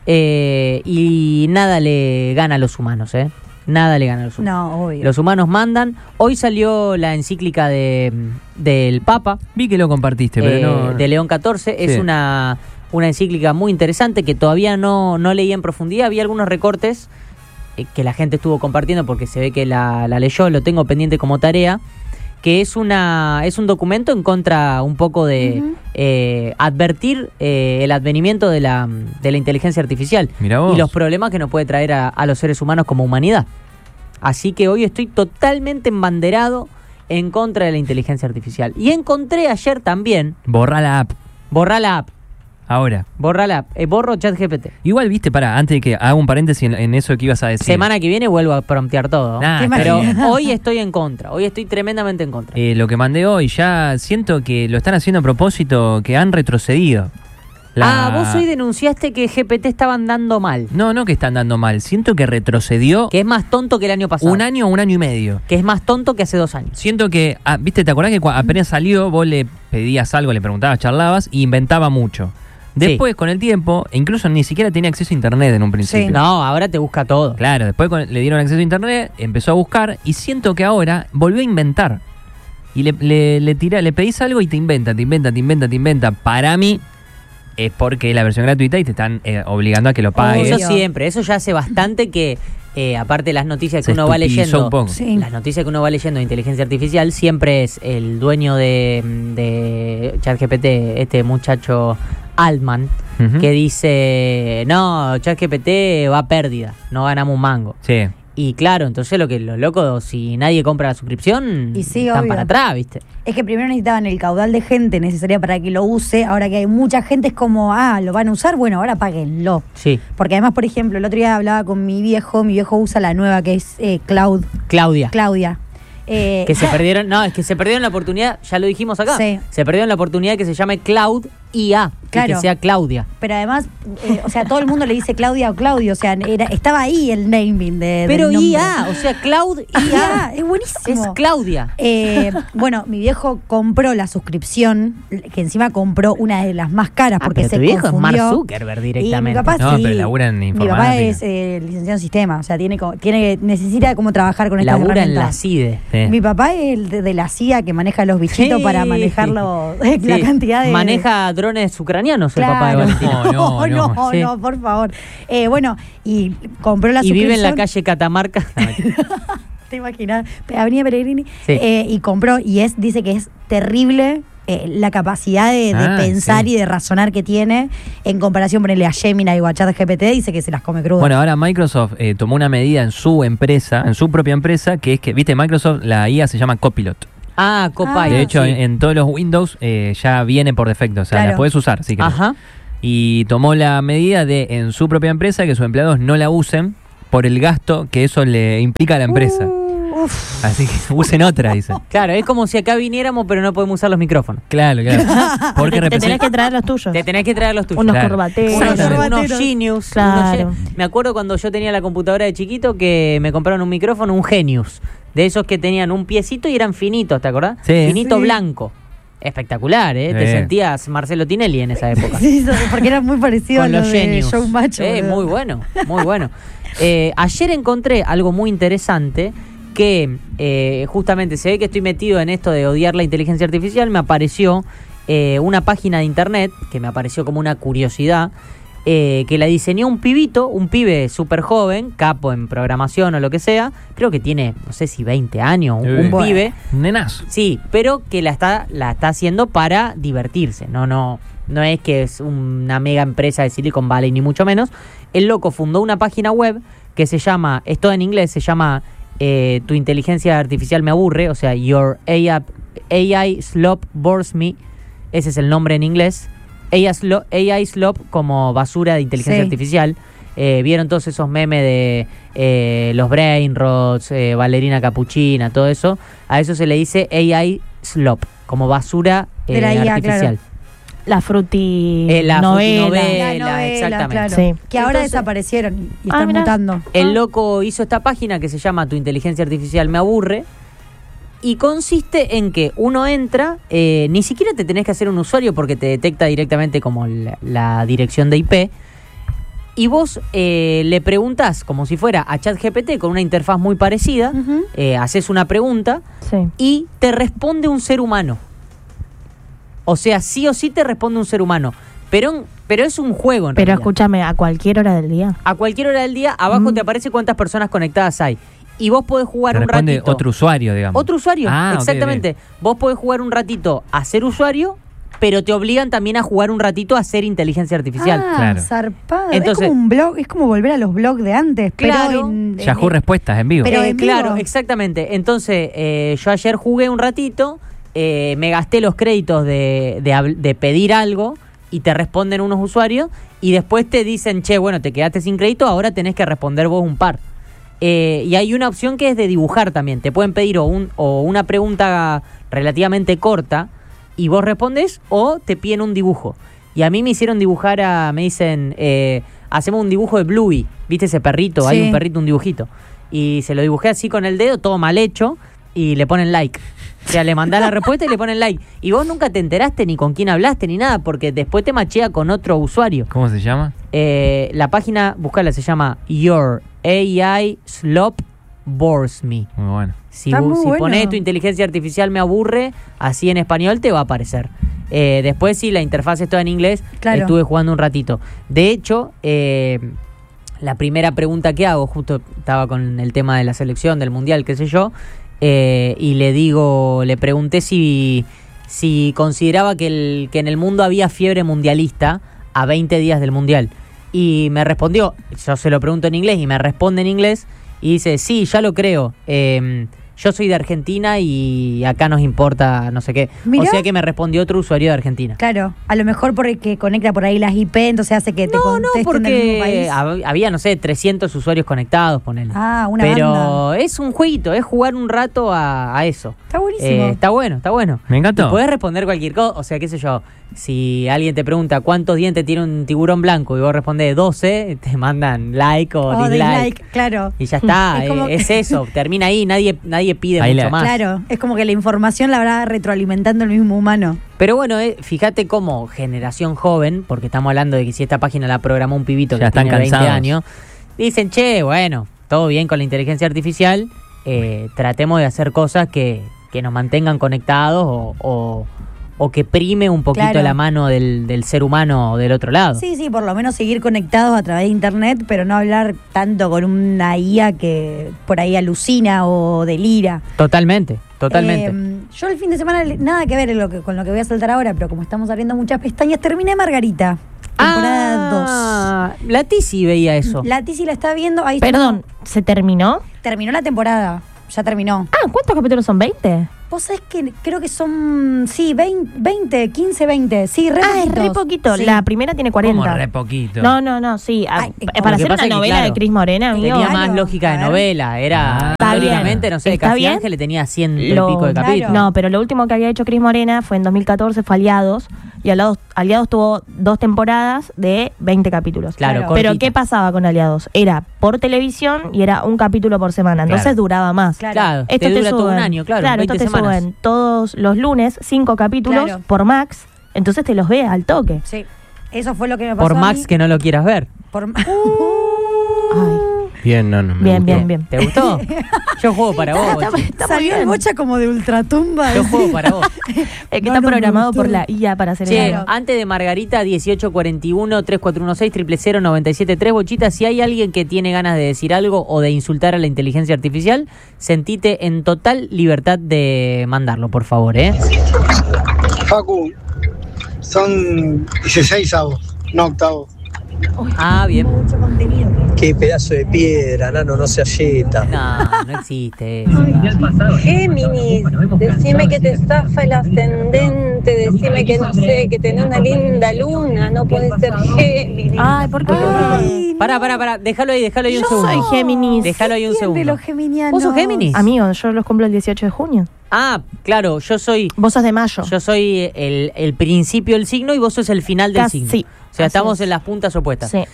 C: Y nada le gana a los humanos, ¿eh? Nada le gana a los humanos.
B: No, obvio.
C: Los humanos mandan. Hoy salió la encíclica del Papa,
A: Vi que lo compartiste, pero no.
C: de León XIV. Es
A: Sí.
C: una encíclica muy interesante que todavía no leí en profundidad. Había algunos recortes que la gente estuvo compartiendo porque se ve que la leyó, lo tengo pendiente como tarea, que es un documento en contra un poco de advertir el advenimiento de la inteligencia artificial
A: Mirá vos.
C: y los problemas que nos puede traer a los seres humanos como humanidad. Así que hoy estoy totalmente embanderado en contra de la inteligencia artificial. Y encontré ayer también,
A: Borra la app.
C: borra la app,
A: Ahora.
C: borro ChatGPT.
A: Igual, viste, antes de que haga un paréntesis en eso que ibas a decir.
C: Semana que viene vuelvo a promptear todo.
A: Nah,
B: ¿Te
A: está
C: Pero
A: bien.
C: hoy estoy en contra, hoy estoy tremendamente en contra.
A: Lo que mandé hoy, ya siento que lo están haciendo a propósito, que han retrocedido.
C: Vos hoy denunciaste que GPT estaba andando mal,
A: No que están dando mal. Siento que retrocedió
C: que es más tonto que el año pasado,
A: un año o un año y medio.
C: que es más tonto que hace 2 años.
A: Siento que, viste, ¿te acordás que apenas salió, vos le pedías algo, le preguntabas, charlabas y inventaba mucho? Después, con el tiempo, incluso ni siquiera tenía acceso a internet en un principio.
B: Sí.
C: No, ahora te busca todo.
A: Claro, después le dieron acceso a internet, empezó a buscar y siento que ahora volvió a inventar. Y le pedís algo y te inventa. Para mí es porque es la versión gratuita y te están obligando a que lo pagues.
C: Eso
B: Obvio.
C: siempre, eso ya hace bastante que, aparte de las noticias que
A: Se
C: uno va
A: estupidizó
C: leyendo,
A: un poco.
B: Sí.
C: las noticias que uno va leyendo de inteligencia artificial, siempre es el dueño de ChatGPT, este muchacho Altman,
A: Ujú.
C: que dice, no, ChatGPT va a pérdida, no ganamos un mango.
A: Sí.
C: Y claro, entonces los locos, si nadie compra la suscripción,
B: Y sí,
C: están
B: obvio.
C: para atrás, ¿viste?
B: Es que primero necesitaban el caudal de gente necesaria para que lo use. Ahora que hay mucha gente es como, lo van a usar, bueno, ahora páguenlo.
C: Sí,
B: Porque además, por ejemplo, el otro día hablaba con mi viejo usa la nueva que es Claudia.
C: que se perdieron, no, es que se perdieron la oportunidad, ya lo dijimos acá,
B: Sí.
C: se perdieron la oportunidad que se llame Cloud IA, y
B: Claro.
C: que sea Claudia.
B: Pero además, o sea, todo el mundo le dice Claudia o Claudio, o sea, estaba ahí el naming
C: Pero
B: del nombre.
C: IA, o sea, Cloud IA,
B: Es buenísimo.
C: es Claudia.
B: Bueno, mi viejo compró la suscripción, que encima compró una de las más caras porque
C: pero
B: se
C: tu viejo es Mark
B: confundió.
C: Zuckerberg
B: Y mi
C: directamente.
B: papá
A: No,
B: sí.
A: pero labura en
B: Mi papá
A: informática.
B: es licenciado en sistema, o sea, necesita cómo trabajar con estas
C: Labura en la
B: herramientas.
C: CIDE.
A: Sí.
B: Mi papá es el de la CIA que maneja los bichitos
C: Sí.
B: para manejarlo, la
C: Sí.
B: cantidad de...
C: Maneja drones ucranianos el papá de
B: Claro.
C: Valentina.
A: No,
C: Sí.
B: no, por favor. Bueno, y compró la
C: Y
B: suscripción.
C: vive en la calle Catamarca.
B: ¿Te imaginas? Avenida Pellegrini.
C: Sí.
B: Y compró, y dice que es terrible la capacidad de pensar
A: sí.
B: y de razonar que tiene en comparación, ponerle a Gemini o a ChatGPT, dice que se las come crudas.
A: Bueno, ahora Microsoft tomó una medida en su empresa, en su propia empresa, que es que, viste, Microsoft, la IA se llama Copilot.
C: Copilot.
A: De hecho,
C: sí.
A: en todos los Windows ya viene por defecto, o sea,
B: Claro.
A: la podés usar si querés.
C: Ajá.
A: Y tomó la medida de, en su propia empresa, que sus empleados no la usen por el gasto que eso le implica a la empresa. Así que usen otra, dice.
C: Claro, es como si acá viniéramos, pero no podemos usar los micrófonos.
A: Claro, claro. Porque
E: te tenés
A: representa...
E: que traer los tuyos.
C: Te tenés que traer los tuyos.
E: Unos
A: Claro.
E: corbateros.
C: Unos
B: Corbateros.
C: Genius.
E: Claro.
C: Me acuerdo cuando yo tenía la computadora de chiquito que me compraron un micrófono, un Genius. De esos que tenían un piecito y eran finitos, ¿te acordás?
A: Sí.
C: Finito
B: Sí.
C: blanco. Espectacular, ¿eh? Te
A: Sí.
C: sentías Marcelo Tinelli en esa época.
B: Sí, porque era muy parecido
C: Con
B: a
C: los
B: lo de
C: Genius.
B: Show Macho. boludo.
C: Muy bueno, muy bueno. Ayer encontré algo muy interesante que justamente se ve que estoy metido en esto de odiar la inteligencia artificial. Me apareció una página de internet que me apareció como una curiosidad, que la diseñó un pibe súper joven, capo en programación o lo que sea. Creo que tiene, no sé si 20 años, un
B: Bueno.
C: pibe.
A: Un nenazo.
C: Sí, pero que la está haciendo para divertirse. No es que es una mega empresa de Silicon Valley, ni mucho menos. El loco fundó una página web que se llama, es toda en inglés, se llama Tu inteligencia artificial me aburre, o sea, Your AI Slop Bores Me. Ese es el nombre en inglés. AI Slop como basura de inteligencia
B: Sí.
C: artificial. Vieron todos esos memes de los brain rots, Valerina Capuchina, todo eso. A eso se le dice AI Slop, como basura
B: De la IA,
C: artificial.
B: claro.
E: La fruti
C: La
E: novela.
C: frutinovela,
B: La novela,
C: exactamente.
B: claro.
E: Sí.
B: Que ahora
C: Entonces-
B: desaparecieron y están
E: mirá.
B: mutando.
C: El loco hizo esta página que se llama Tu inteligencia artificial me aburre. Y consiste en que uno entra, ni siquiera te tenés que hacer un usuario porque te detecta directamente como la dirección de IP. Y vos le preguntás como si fuera a ChatGPT con una interfaz muy parecida,
B: Ujú.
C: haces una pregunta
E: Sí.
C: y te responde un ser humano. O sea, sí o sí te responde un ser humano. Pero es un juego en
E: Pero
C: realidad.
E: escúchame, a cualquier hora del día.
C: A cualquier hora del día, abajo te aparece cuántas personas conectadas hay. Y vos podés jugar
A: Te
C: un
A: responde
C: ratito.
A: otro usuario, digamos.
C: Otro usuario,
A: Ah, ok,
C: exactamente.
A: ok.
C: Vos podés jugar un ratito a ser usuario, pero te obligan también a jugar un ratito a ser inteligencia artificial.
A: Claro.
B: Zarpado.
C: Entonces-
B: es como un blog, es como volver a los blogs de antes,
C: Claro.
B: pero en
A: Yahoo Respuestas en vivo.
B: Pero en
C: claro,
B: vivo.
C: exactamente. Entonces, yo ayer jugué un ratito, me gasté los créditos de pedir algo y te responden unos usuarios y después te dicen, che, bueno, te quedaste sin crédito, ahora tenés que responder vos un par. Y hay una opción que es de dibujar también. Te pueden pedir o una pregunta relativamente corta y vos respondes o te piden un dibujo. Y a mí me hicieron dibujar me dicen, hacemos un dibujo de Bluey. ¿Viste ese perrito? Hay
B: Sí.
C: un perrito, un dibujito. Y se lo dibujé así con el dedo, todo mal hecho, y le ponen like. O sea, le mandás la respuesta y le ponen like. Y vos nunca te enteraste ni con quién hablaste ni nada, porque después te machea con otro usuario.
A: ¿Cómo se llama?
C: La página, buscala, se llama Your AI Slop Bores Me.
A: Muy bueno.
C: Si
B: Está muy bueno.
C: pones tu inteligencia artificial me aburre, así en español te va a aparecer. Después sí, la interfaz es toda en inglés.
B: Claro.
C: Estuve jugando un ratito. De hecho, la primera pregunta que hago, justo estaba con el tema de la selección, del mundial, qué sé yo, y le pregunté si consideraba que en el mundo había fiebre mundialista a 20 días del mundial. Y me respondió, yo se lo pregunto en inglés y me responde en inglés y dice, sí, ya lo creo. Yo soy de Argentina y acá nos importa no sé qué.
B: Mirá.
C: O sea que me respondió otro usuario de Argentina.
B: Claro, a lo mejor porque conecta por ahí las IP, entonces hace que te
C: No,
B: contesten del mismo
C: porque
B: país.
C: había, no sé, 300 usuarios conectados, ponele.
B: Ah, una
C: Pero
B: banda.
C: es un jueguito, es jugar un rato a eso.
B: Está buenísimo.
C: Está bueno, está bueno.
A: Me encantó.
C: Y podés responder cualquier cosa, o sea, qué sé yo, si alguien te pregunta cuántos dientes tiene un tiburón blanco y vos respondés 12, te mandan like o
B: Oh,
C: dislike.
B: claro.
C: Y ya está,
B: Es como-
C: es eso, termina ahí, nadie pide
A: Ahí
C: mucho
A: la-
C: más.
B: Claro, es como que la información la habrá retroalimentando el mismo humano.
C: Pero bueno, fíjate cómo generación joven, porque estamos hablando de que si esta página la programó un pibito
A: Ya
C: que
A: están
C: tiene 20
A: cansados.
C: años, dicen, che, bueno, todo bien con la inteligencia artificial, tratemos de hacer cosas que nos mantengan conectados o o que prime un poquito
B: Claro.
C: la mano del ser humano del otro lado.
B: Sí, por lo menos seguir conectados a través de internet, pero no hablar tanto con una IA que por ahí alucina o delira.
C: Totalmente.
B: Yo el fin de semana, nada que ver con lo que voy a saltar ahora, pero como estamos abriendo muchas pestañas, terminé Margarita, temporada 2.
C: La Tizi veía eso.
B: La Tizi la está viendo, ahí
E: Perdón, ¿se terminó?
B: terminó la temporada, ya terminó.
E: Ah, ¿cuántos capítulos son? ¿20?
B: Vos sabés que creo que son, 20, 15, 20, sí, re
E: Es
B: poquitos.
E: re poquito.
B: Sí.
E: La primera tiene 40.
A: Como re poquito.
E: No, sí.
B: Ay,
E: Para
C: lo que
E: hacer
C: pasa
E: una
C: es que,
E: novela
C: claro,
E: de Cris Morena, amigo.
C: Tenía
B: Claro,
C: más lógica de
B: a ver.
C: novela. Era
E: Está bien.
C: prácticamente, no sé,
E: Está
C: Casi
E: bien.
C: Ángel tenía 100 y
E: Lo-
C: pico de
B: Claro.
C: capítulos.
E: No, pero lo último que había hecho Cris Morena fue en 2014, fue Aliados. Y Aliados tuvo 2 temporadas de 20 capítulos.
C: Claro,
B: Claro.
E: Pero
C: cortita.
E: ¿qué pasaba con Aliados? Era por televisión y era un capítulo por semana. Entonces
A: Claro.
E: duraba más.
B: Claro.
C: Claro, te dura todo un año, claro, 20
E: esto te
C: semanas.
E: suben todos los lunes 5 capítulos
B: Claro.
E: por Max. Entonces te los ve al toque.
B: Sí, eso fue lo que me pasó
C: Por
B: a
C: Max
B: mí.
C: que no lo quieras ver.
B: Por
E: Ay,
A: Bien, no, me
E: bien,
A: gustó.
E: bien.
C: ¿Te gustó? Yo juego para vos.
E: Está
C: Bochi.
E: muy
B: Salió el
E: bien.
B: bocha como de ultratumba.
C: Yo juego para vos.
E: Es que
B: No,
E: está
B: no me
E: programado
B: gustó.
E: por la IA para hacer
C: Che,
E: eso.
C: antes de Margarita, 1841-3416-000-973, Bochita, si hay alguien que tiene ganas de decir algo o de insultar a la inteligencia artificial, sentite en total libertad de mandarlo, por favor, ¿eh?
G: Facu, son 16 avos, no octavos.
C: Ah, bien.
B: Mucho contenido.
H: Qué pedazo de piedra, nano, no se ayeta.
C: No existe eso.
I: Géminis, decime que te estafa el ascendente, decime que no sé, que tenés una linda luna, no puede ser Géminis.
E: Ay, ¿por qué?
B: Ay,
C: Pará, déjalo ahí un
E: Yo
C: segundo.
E: soy Géminis.
C: Déjalo ahí un
B: ¿quién de
C: segundo.
B: los geminianos?
C: ¿Vos sos Géminis?
E: Amigo, yo los cumplo el 18 de junio.
C: Ah, claro, yo soy
E: Vos sos de mayo.
C: el principio del signo y vos sos el final del
E: Casi,
C: signo.
E: sí,
C: O sea,
E: así
C: estamos
E: es.
C: en las puntas opuestas.
E: Sí.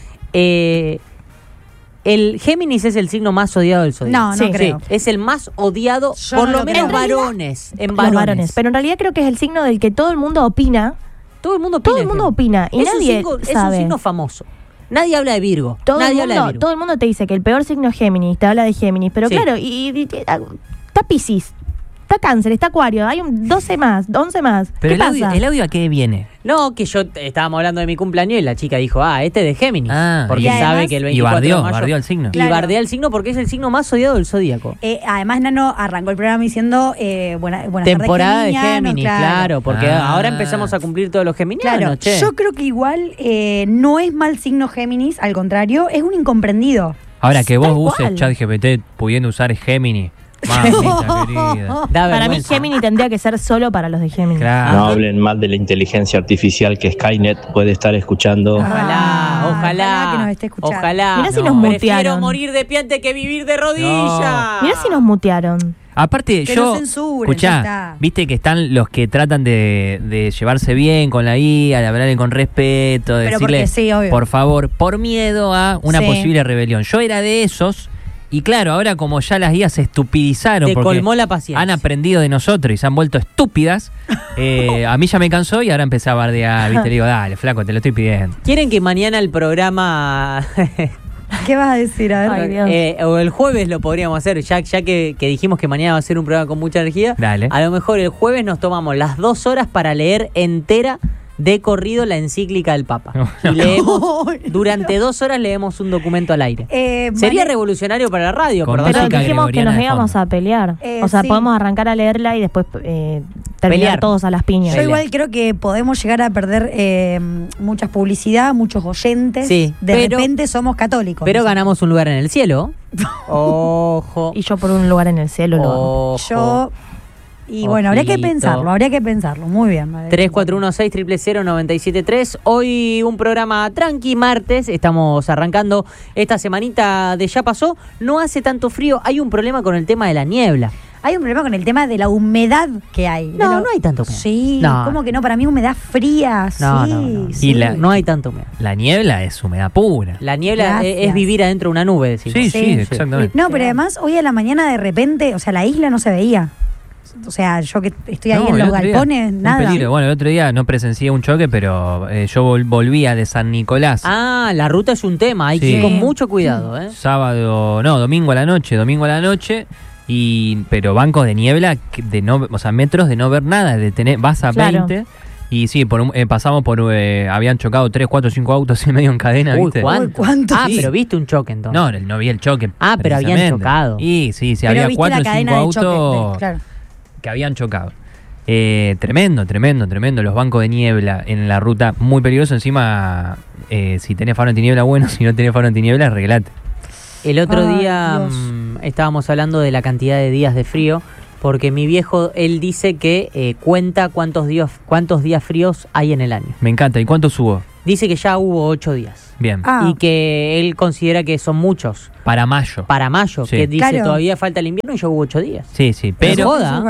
C: El Géminis es el signo más odiado del zodiaco.
B: No, no creo.
C: Es el más odiado,
B: Yo
C: por
B: no
C: lo
B: lo
C: menos
B: creo.
C: varones. En
E: Los
C: varones.
E: varones. Pero en realidad creo que es el signo del que todo el mundo opina.
C: Todo el mundo opina.
E: Todo el mundo
C: Géminis.
E: opina. Y
C: es
E: nadie
C: un signo,
E: sabe.
C: Es un signo famoso. Nadie habla de Virgo.
E: Todo
C: Nadie
E: el
C: habla de
E: mundo,
C: Virgo.
E: todo el mundo te dice que el peor signo es Géminis, te habla de Géminis, pero
C: Sí.
E: claro, está Piscis, está Cáncer, está Acuario, hay 12 más, 11 más.
A: Pero
E: ¿Qué pasa?
A: el audio a qué viene.
C: No, que yo estábamos hablando de mi cumpleaños y la chica dijo, este es de Géminis.
A: Ah,
C: porque
B: y
C: sabe
B: además-
C: que el
A: Y
C: 24 de mayo...
A: bardeó el signo.
C: Y
B: Claro.
C: bardea el signo porque es el signo más odiado del zodíaco.
B: Además, Nano arrancó el programa diciendo buenas
C: Temporada
B: tardes,
C: de
B: geminianos,
C: Géminis, claro, porque
A: Ah.
C: ahora empezamos a cumplir todos los geminianos,
B: Claro,
C: che.
B: yo creo que igual no es mal signo Géminis, al contrario, es un incomprendido.
A: Ahora que vos
E: Tal
A: uses
E: cual.
A: ChatGPT pudiendo usar Gemini. Mamita querida.
C: Da
E: Para mí
C: vergüenza.
E: Géminis tendría que ser solo para los de Géminis.
A: Claro.
J: No hablen mal de la inteligencia artificial que Skynet puede estar escuchando.
C: Ojalá,
B: ojalá que nos esté escuchando.
C: Ojalá.
E: Mirá si nos
C: Prefiero
E: mutearon.
C: morir de pie antes que vivir de rodillas.
E: Mirá si nos mutearon.
A: Aparte,
B: Que
A: yo.
B: no censuren, ya
A: Escuchá,
B: está.
A: viste que están los que tratan de llevarse bien con la IA, de hablarle con respeto, de
B: Pero
A: decirle,
B: porque sí, obvio.
A: por favor, por miedo a una
B: Sí.
A: posible rebelión. Yo era de esos. Y claro, ahora como ya las guías se estupidizaron
C: Te
A: porque
C: colmó la paciencia.
A: han aprendido de nosotros y se han vuelto estúpidas, a mí ya me cansó y ahora empecé a bardear, ¿viste? Le digo, dale, flaco, te lo estoy pidiendo.
C: ¿Quieren que mañana el programa...
B: ¿Qué vas a decir? A ver.
E: Ay, Dios.
C: o el jueves lo podríamos hacer, ya que dijimos que mañana va a ser un programa con mucha energía?
A: Dale.
C: A lo mejor el jueves nos tomamos las 2 horas para leer entera de corrido la encíclica del Papa. Y leemos, durante 2 horas leemos un documento al aire. Sería revolucionario para la radio,
A: Con
C: perdón.
E: Pero
A: música
E: dijimos que
A: gregoriana
E: nos
A: de
E: íbamos
A: fondo.
E: a pelear. O sea,
B: sí.
E: podemos arrancar a leerla y después terminar
C: Pelear.
E: todos a las piñas.
B: Yo igual creo que podemos llegar a perder mucha publicidad, muchos oyentes.
C: Sí,
B: de
C: pero-
B: repente somos católicos.
C: Pero
B: ¿no?
C: ganamos un lugar en el cielo. Ojo.
E: Y yo por un lugar en el cielo lo hago.
C: Ojo.
B: Yo. Y bueno, habría que
C: Ojito.
B: pensarlo. Muy bien.
C: 3416-000-973. Hoy un programa tranqui, martes. Estamos arrancando esta semanita de Ya Pasó. No hace tanto frío. Hay un problema con el tema de la niebla.
B: Hay un problema con el tema de la humedad que hay.
C: No, no hay tanto humedad.
B: Sí,
C: No.
B: ¿cómo que no? Para mí humedad fría,
C: No,
B: sí.
C: no, no.
B: sí.
A: Y la-
C: No hay tanto humedad.
A: La niebla es humedad pura.
C: La niebla
B: Gracias.
C: es vivir adentro de una nube, decimos.
A: Sí,
B: Sí.
A: sí, exactamente.
B: No, pero además hoy a la mañana de repente, o sea, la isla no se veía. O sea, yo que estoy ahí
A: No,
B: en
A: el
B: los
A: otro día,
B: galpones,
A: un
B: nada.
A: peligro. Bueno, el otro día no presencié un choque, pero yo volvía de San Nicolás.
C: Ah, la ruta es un tema. Hay que
A: Sí.
C: ir con mucho cuidado, ¿eh?
A: Domingo a la noche. Pero bancos de niebla, o sea, metros de no ver nada, vas a
E: Claro.
A: 20 y sí, pasamos por, habían chocado 3, 4, 5 autos y medio en cadena,
C: Uy,
A: ¿viste?
C: ¿cuánto? Ah,
A: Sí.
C: pero viste un choque entonces.
A: No vi el choque.
C: Ah, pero habían
A: precisamente.
C: chocado.
A: Y sí,
B: Pero
A: había
B: viste
A: 4
B: la
A: o 5
B: cadena de choque,
A: autos
B: claro.
A: que habían chocado. Tremendo. Los bancos de niebla en la ruta, muy peligroso. Encima, si tenés faro antiniebla, bueno. Si no tenés faro antiniebla, arreglate.
C: El otro
B: Ay,
C: día
B: Dios.
C: estábamos hablando de la cantidad de días de frío, porque mi viejo, él dice que cuenta cuántos días fríos hay en el año.
A: Me encanta. ¿Y cuánto subo?
C: Dice que ya hubo 8 días.
A: Bien.
C: Y que él considera que son muchos.
A: Para mayo.
C: Para mayo,
A: Sí.
C: que dice
B: Claro.
C: todavía falta el invierno y ya hubo 8 días.
A: Sí,
C: Eso
A: pero
C: es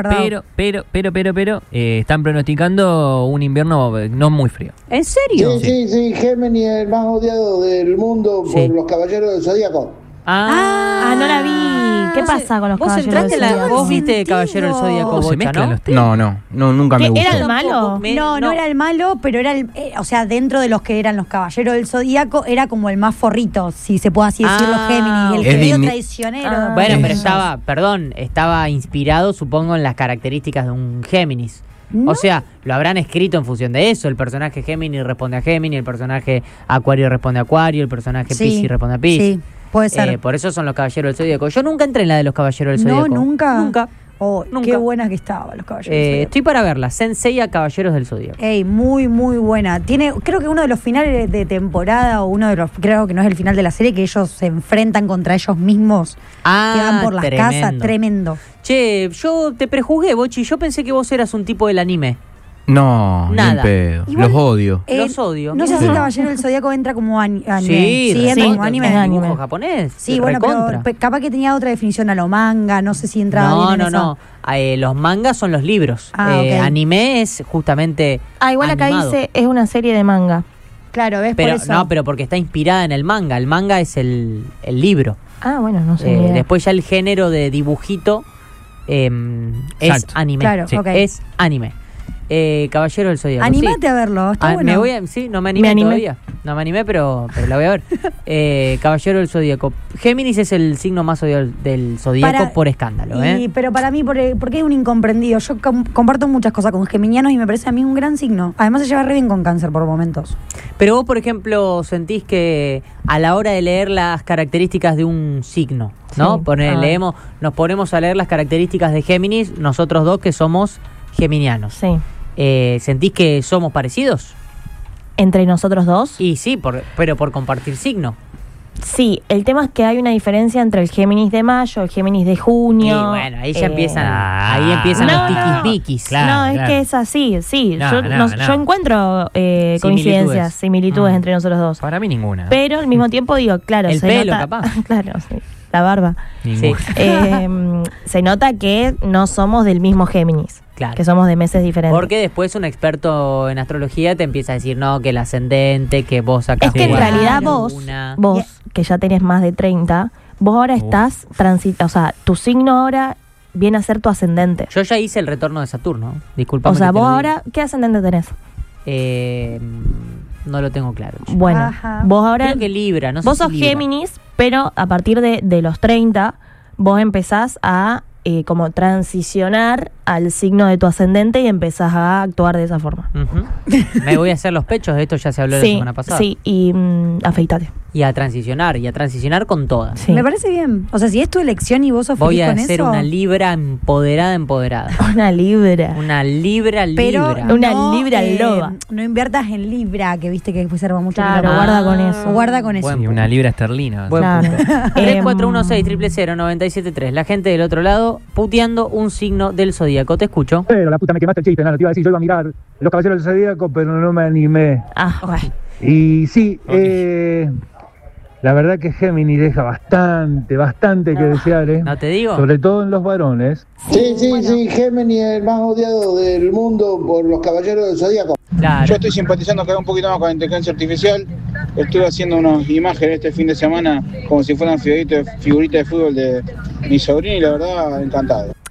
B: verdad.
A: están pronosticando un invierno no muy frío.
C: ¿En serio?
F: Sí, Géminis es el más odiado del mundo
C: Sí.
F: por los caballeros del Zodíaco.
E: Ah, no la vi. ¿Qué pasa con los
C: ¿Vos
E: caballeros
C: entraste
E: del
C: en la,
E: Zodíaco?
C: vos viste
B: Sentido.
C: Caballero del Zodíaco,
A: ¿Cómo se
C: Bocha,
A: mezclan
C: ¿no?
A: los temas?
D: No, nunca me
E: ¿Qué
D: gustó.
E: era el malo?
B: No era el malo, pero era o sea, dentro de los que eran los caballeros del Zodíaco, era como el más forrito, si se puede así decirlo,
C: Ah,
B: Géminis, el
D: es
B: que medio
D: digni-
B: traicionero.
E: Ah.
C: Bueno, pero
B: Esos.
C: estaba inspirado, supongo, en las características de un Géminis.
B: No.
C: O sea, lo habrán escrito en función de eso. El personaje Géminis responde a Géminis, el personaje Acuario responde a Acuario, el personaje
B: Sí,
C: Piscis responde a Piscis.
B: Sí, puede ser.
C: Por eso son los Caballeros del Zodíaco. Yo nunca entré en la de los Caballeros del
B: No,
C: Zodíaco.
B: nunca. Oh,
C: Nunca.
B: qué buena que estaba los caballeros del Zodíaco.
C: Estoy para verla. Sensei a Caballeros del Zodíaco.
B: Ey, muy buena. Tiene, creo que uno de los finales de temporada, o uno de los, creo que no es el final de la serie, que ellos se enfrentan contra ellos mismos, que van por las casas, tremendo.
C: Che, yo te prejuzgué, Bochi. Yo pensé que vos eras un tipo del anime.
D: No,
C: Nada.
D: ni en pedo.
B: Igual-
D: Los odio.
C: Los odio.
B: No sé
C: Mira.
B: si Caballero del Zodíaco entra como anime.
C: Sí,
B: entra como anime.
E: es
C: dibujo
E: anime.
C: japonés.
B: Sí, bueno,
C: recontra.
B: pero capaz que tenía otra definición a lo manga, no sé si entraba
C: No,
B: bien en
C: no,
B: eso.
C: no. Los mangas son los libros.
B: Ah, ok.
C: Anime es justamente.
E: Ah, igual acá
C: animado.
E: dice, es una serie de manga.
B: Claro, ¿ves?
C: Pero
B: por eso.
C: no, pero porque está inspirada en el manga. El manga es el libro.
E: Ah, bueno, no sé. ni idea.
C: Después ya el género de dibujito es
A: Exacto.
C: anime.
B: Claro,
C: Sí,
B: ok.
C: es anime. Caballero del Zodíaco.
B: Animate
C: sí.
B: a verlo, está bueno.
C: Sí, no me animé,
E: Me animé.
C: todavía. No me animé, pero la voy a ver. Caballero del Zodíaco. Géminis es el signo más odiado del Zodíaco
B: Para-
C: por escándalo,
B: Pero para mí, porque es un incomprendido. Yo comparto muchas cosas con geminianos y me parece a mí un gran signo. Además se lleva re bien con Cáncer por momentos.
C: Pero vos, por ejemplo, sentís que a la hora de leer las características de un signo, ¿no?
E: Sí, a ver.
C: Nos ponemos a leer las características de Géminis, nosotros dos que somos geminianos.
E: Sí.
C: ¿Sentís que somos parecidos?
E: ¿Entre nosotros dos?
C: Y sí, pero por compartir signo.
E: Sí, el tema es que hay una diferencia entre el Géminis de mayo, el Géminis de junio.
C: Y bueno, ahí ya empiezan,
A: Ah.
C: ahí empiezan
E: No,
C: los
E: no.
C: tiquismiquis.
A: Claro,
E: no, es
A: claro.
E: que es así, sí.
A: No,
E: Yo encuentro coincidencias, similitudes
C: Mm.
E: entre nosotros dos.
A: Para mí ninguna.
E: Pero al mismo tiempo digo, claro,
C: El
E: se
C: pelo,
E: nota,
C: capaz.
E: claro, sí, la barba.
A: Ninguna.
E: Se nota que no somos del mismo Géminis,
C: Claro.
E: que somos de meses diferentes.
C: Porque después un experto en astrología te empieza a decir, no, que el ascendente, que vos sacás
E: Es que en
C: una
E: realidad
C: luna.
E: vos, que ya tenés más de 30, vos ahora estás o sea, tu signo ahora viene a ser tu ascendente.
C: Yo ya hice el retorno de Saturno, disculpa.
E: O sea, vos ahora, ¿qué ascendente tenés?
C: No lo tengo claro. chico.
E: Bueno,
B: Ajá.
E: vos ahora,
C: Creo que Libra, no sé
E: vos
C: si
E: sos
C: Libra.
E: Géminis, pero a partir de los 30, vos empezás a como transicionar al signo de tu ascendente y empezás a actuar de esa forma.
C: Ujú. Me voy a hacer los pechos, de esto ya se habló la semana pasada.
E: Sí, y afeitate.
C: Y a transicionar con todas.
E: Sí.
B: Me parece bien. O sea, si es tu elección y vos sos
C: Voy
B: feliz
C: a
B: con
C: ser
B: eso.
C: una Libra empoderada.
E: Una libra.
C: Una Libra.
B: Pero
E: Una libra loba.
B: No inviertas en libra, que viste que después se arma mucho.
E: Claro,
B: quilombo.
E: guarda con eso.
B: Guarda con eso.
C: Buen
A: Y una libra esterlina.
C: Buen
E: Claro.
C: punto.
E: Em,
C: 3416-00973. La gente del otro lado puteando un signo del zodíaco. Te escucho.
G: Pero la puta me quemaste el chiste, no, te iba a decir, yo iba a mirar Los Caballeros del Zodíaco, pero no me animé.
E: Ah, bueno.
G: Y sí, la verdad que Géminis deja bastante que desear,
C: ¿No te digo?
G: sobre todo en los varones.
F: Sí, Géminis es el más odiado del mundo por los Caballeros del Zodíaco.
C: Claro.
F: Yo estoy simpatizando cada vez un poquito más con la inteligencia artificial. Estuve haciendo unas imágenes este fin de semana como si fueran figuritas de fútbol de mi sobrino y la verdad, encantado.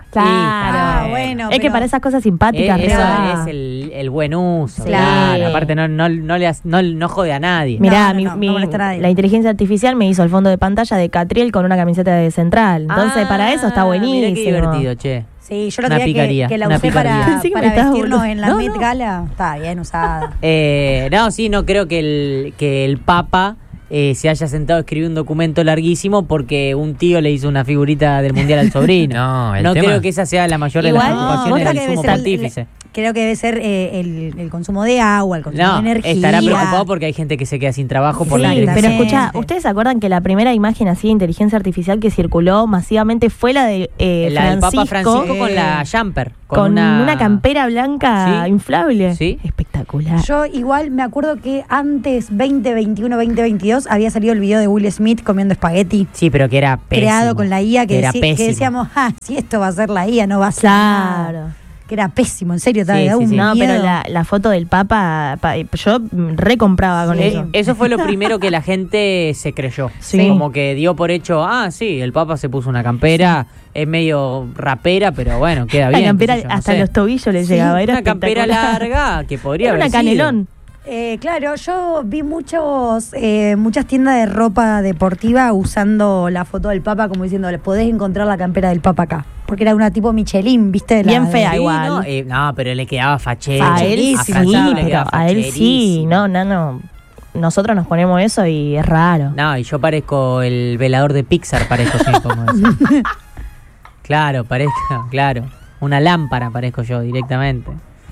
E: Claro.
B: bueno,
E: es que
B: pero-
E: para esas cosas simpáticas,
C: Eso
E: re-
C: es el buen uso.
B: Claro.
C: Claro. Aparte no jode a nadie.
E: Mirá,
B: No molesta a nadie.
E: la inteligencia artificial me hizo el fondo de pantalla de Catriel con una camiseta de Central. Entonces, para eso está buenísimo.
C: Mirá qué divertido, che.
B: Sí, yo lo
C: Una
B: que
C: picaría,
B: que la
C: una
B: usé
C: picardía.
E: Pensé que
B: para
E: me estabas
B: vestirnos
E: burlando.
B: en la
C: No,
B: Met
C: no.
B: Gala. Está bien usada.
C: No, sí, no creo que el Papa se haya sentado a escribir un documento larguísimo porque un tío le hizo una figurita del Mundial al sobrino.
A: No, el
C: no
A: tema-
C: creo que esa sea la mayor de las
E: Igual,
C: preocupaciones
B: otra que
C: del
B: debe
C: sumo
B: ser
C: pontífice.
B: Creo que debe ser el consumo de agua, el consumo
C: No,
B: de energía.
C: estará preocupado porque hay gente que se queda sin trabajo por
E: Sí,
C: la
E: pero
B: Exactamente.
E: escucha, ¿ustedes se acuerdan que la primera imagen así de inteligencia artificial que circuló masivamente fue la de
C: la del Papa Francisco
B: Sí.
C: con la jumper.
E: con una campera blanca
C: Sí.
E: inflable?
C: Sí.
E: Espectacular.
B: Yo igual me acuerdo que antes, 2021, 2022, había salido el video de Will Smith comiendo espagueti.
C: Sí, pero que era pésimo.
B: Creado con la IA, que,
C: era
B: que
C: pésimo.
B: decíamos, si esto va a ser la IA, no va a ser nada.
E: Claro.
B: Que era pésimo, en serio,
C: Sí,
B: da
C: sí,
B: un
C: sí.
E: No,
B: miedo.
E: pero la foto del Papa, yo recompraba con eso.
C: Eso fue lo primero que la gente se creyó.
E: Sí.
C: Como que dio por hecho, sí, el Papa se puso una campera, es medio rapera, pero bueno, queda
E: La
C: bien.
E: campera
C: qué sé yo, no
E: hasta
C: sé.
E: los tobillos le
B: Sí,
E: llegaba. Era
C: Una campera
E: espectacular.
C: larga que podría
E: Era
C: haber
E: una
C: sido.
E: canelón.
B: Claro, yo vi muchas tiendas de ropa deportiva usando la foto del Papa como diciendo, le podés encontrar la campera del Papa acá. Porque era una tipo Michelin, ¿viste?
E: Bien fea.
C: Sí,
E: igual.
C: no, pero le quedaba fachero.
E: A él
C: A
E: sí,
C: Francisco le
E: pero
C: quedaba
E: a él sí.
C: facherísimo.
E: No. Nosotros nos ponemos eso y es raro.
C: No, y yo parezco el velador de Pixar, parezco, sí, como eso. Claro, claro. Una lámpara parezco yo directamente.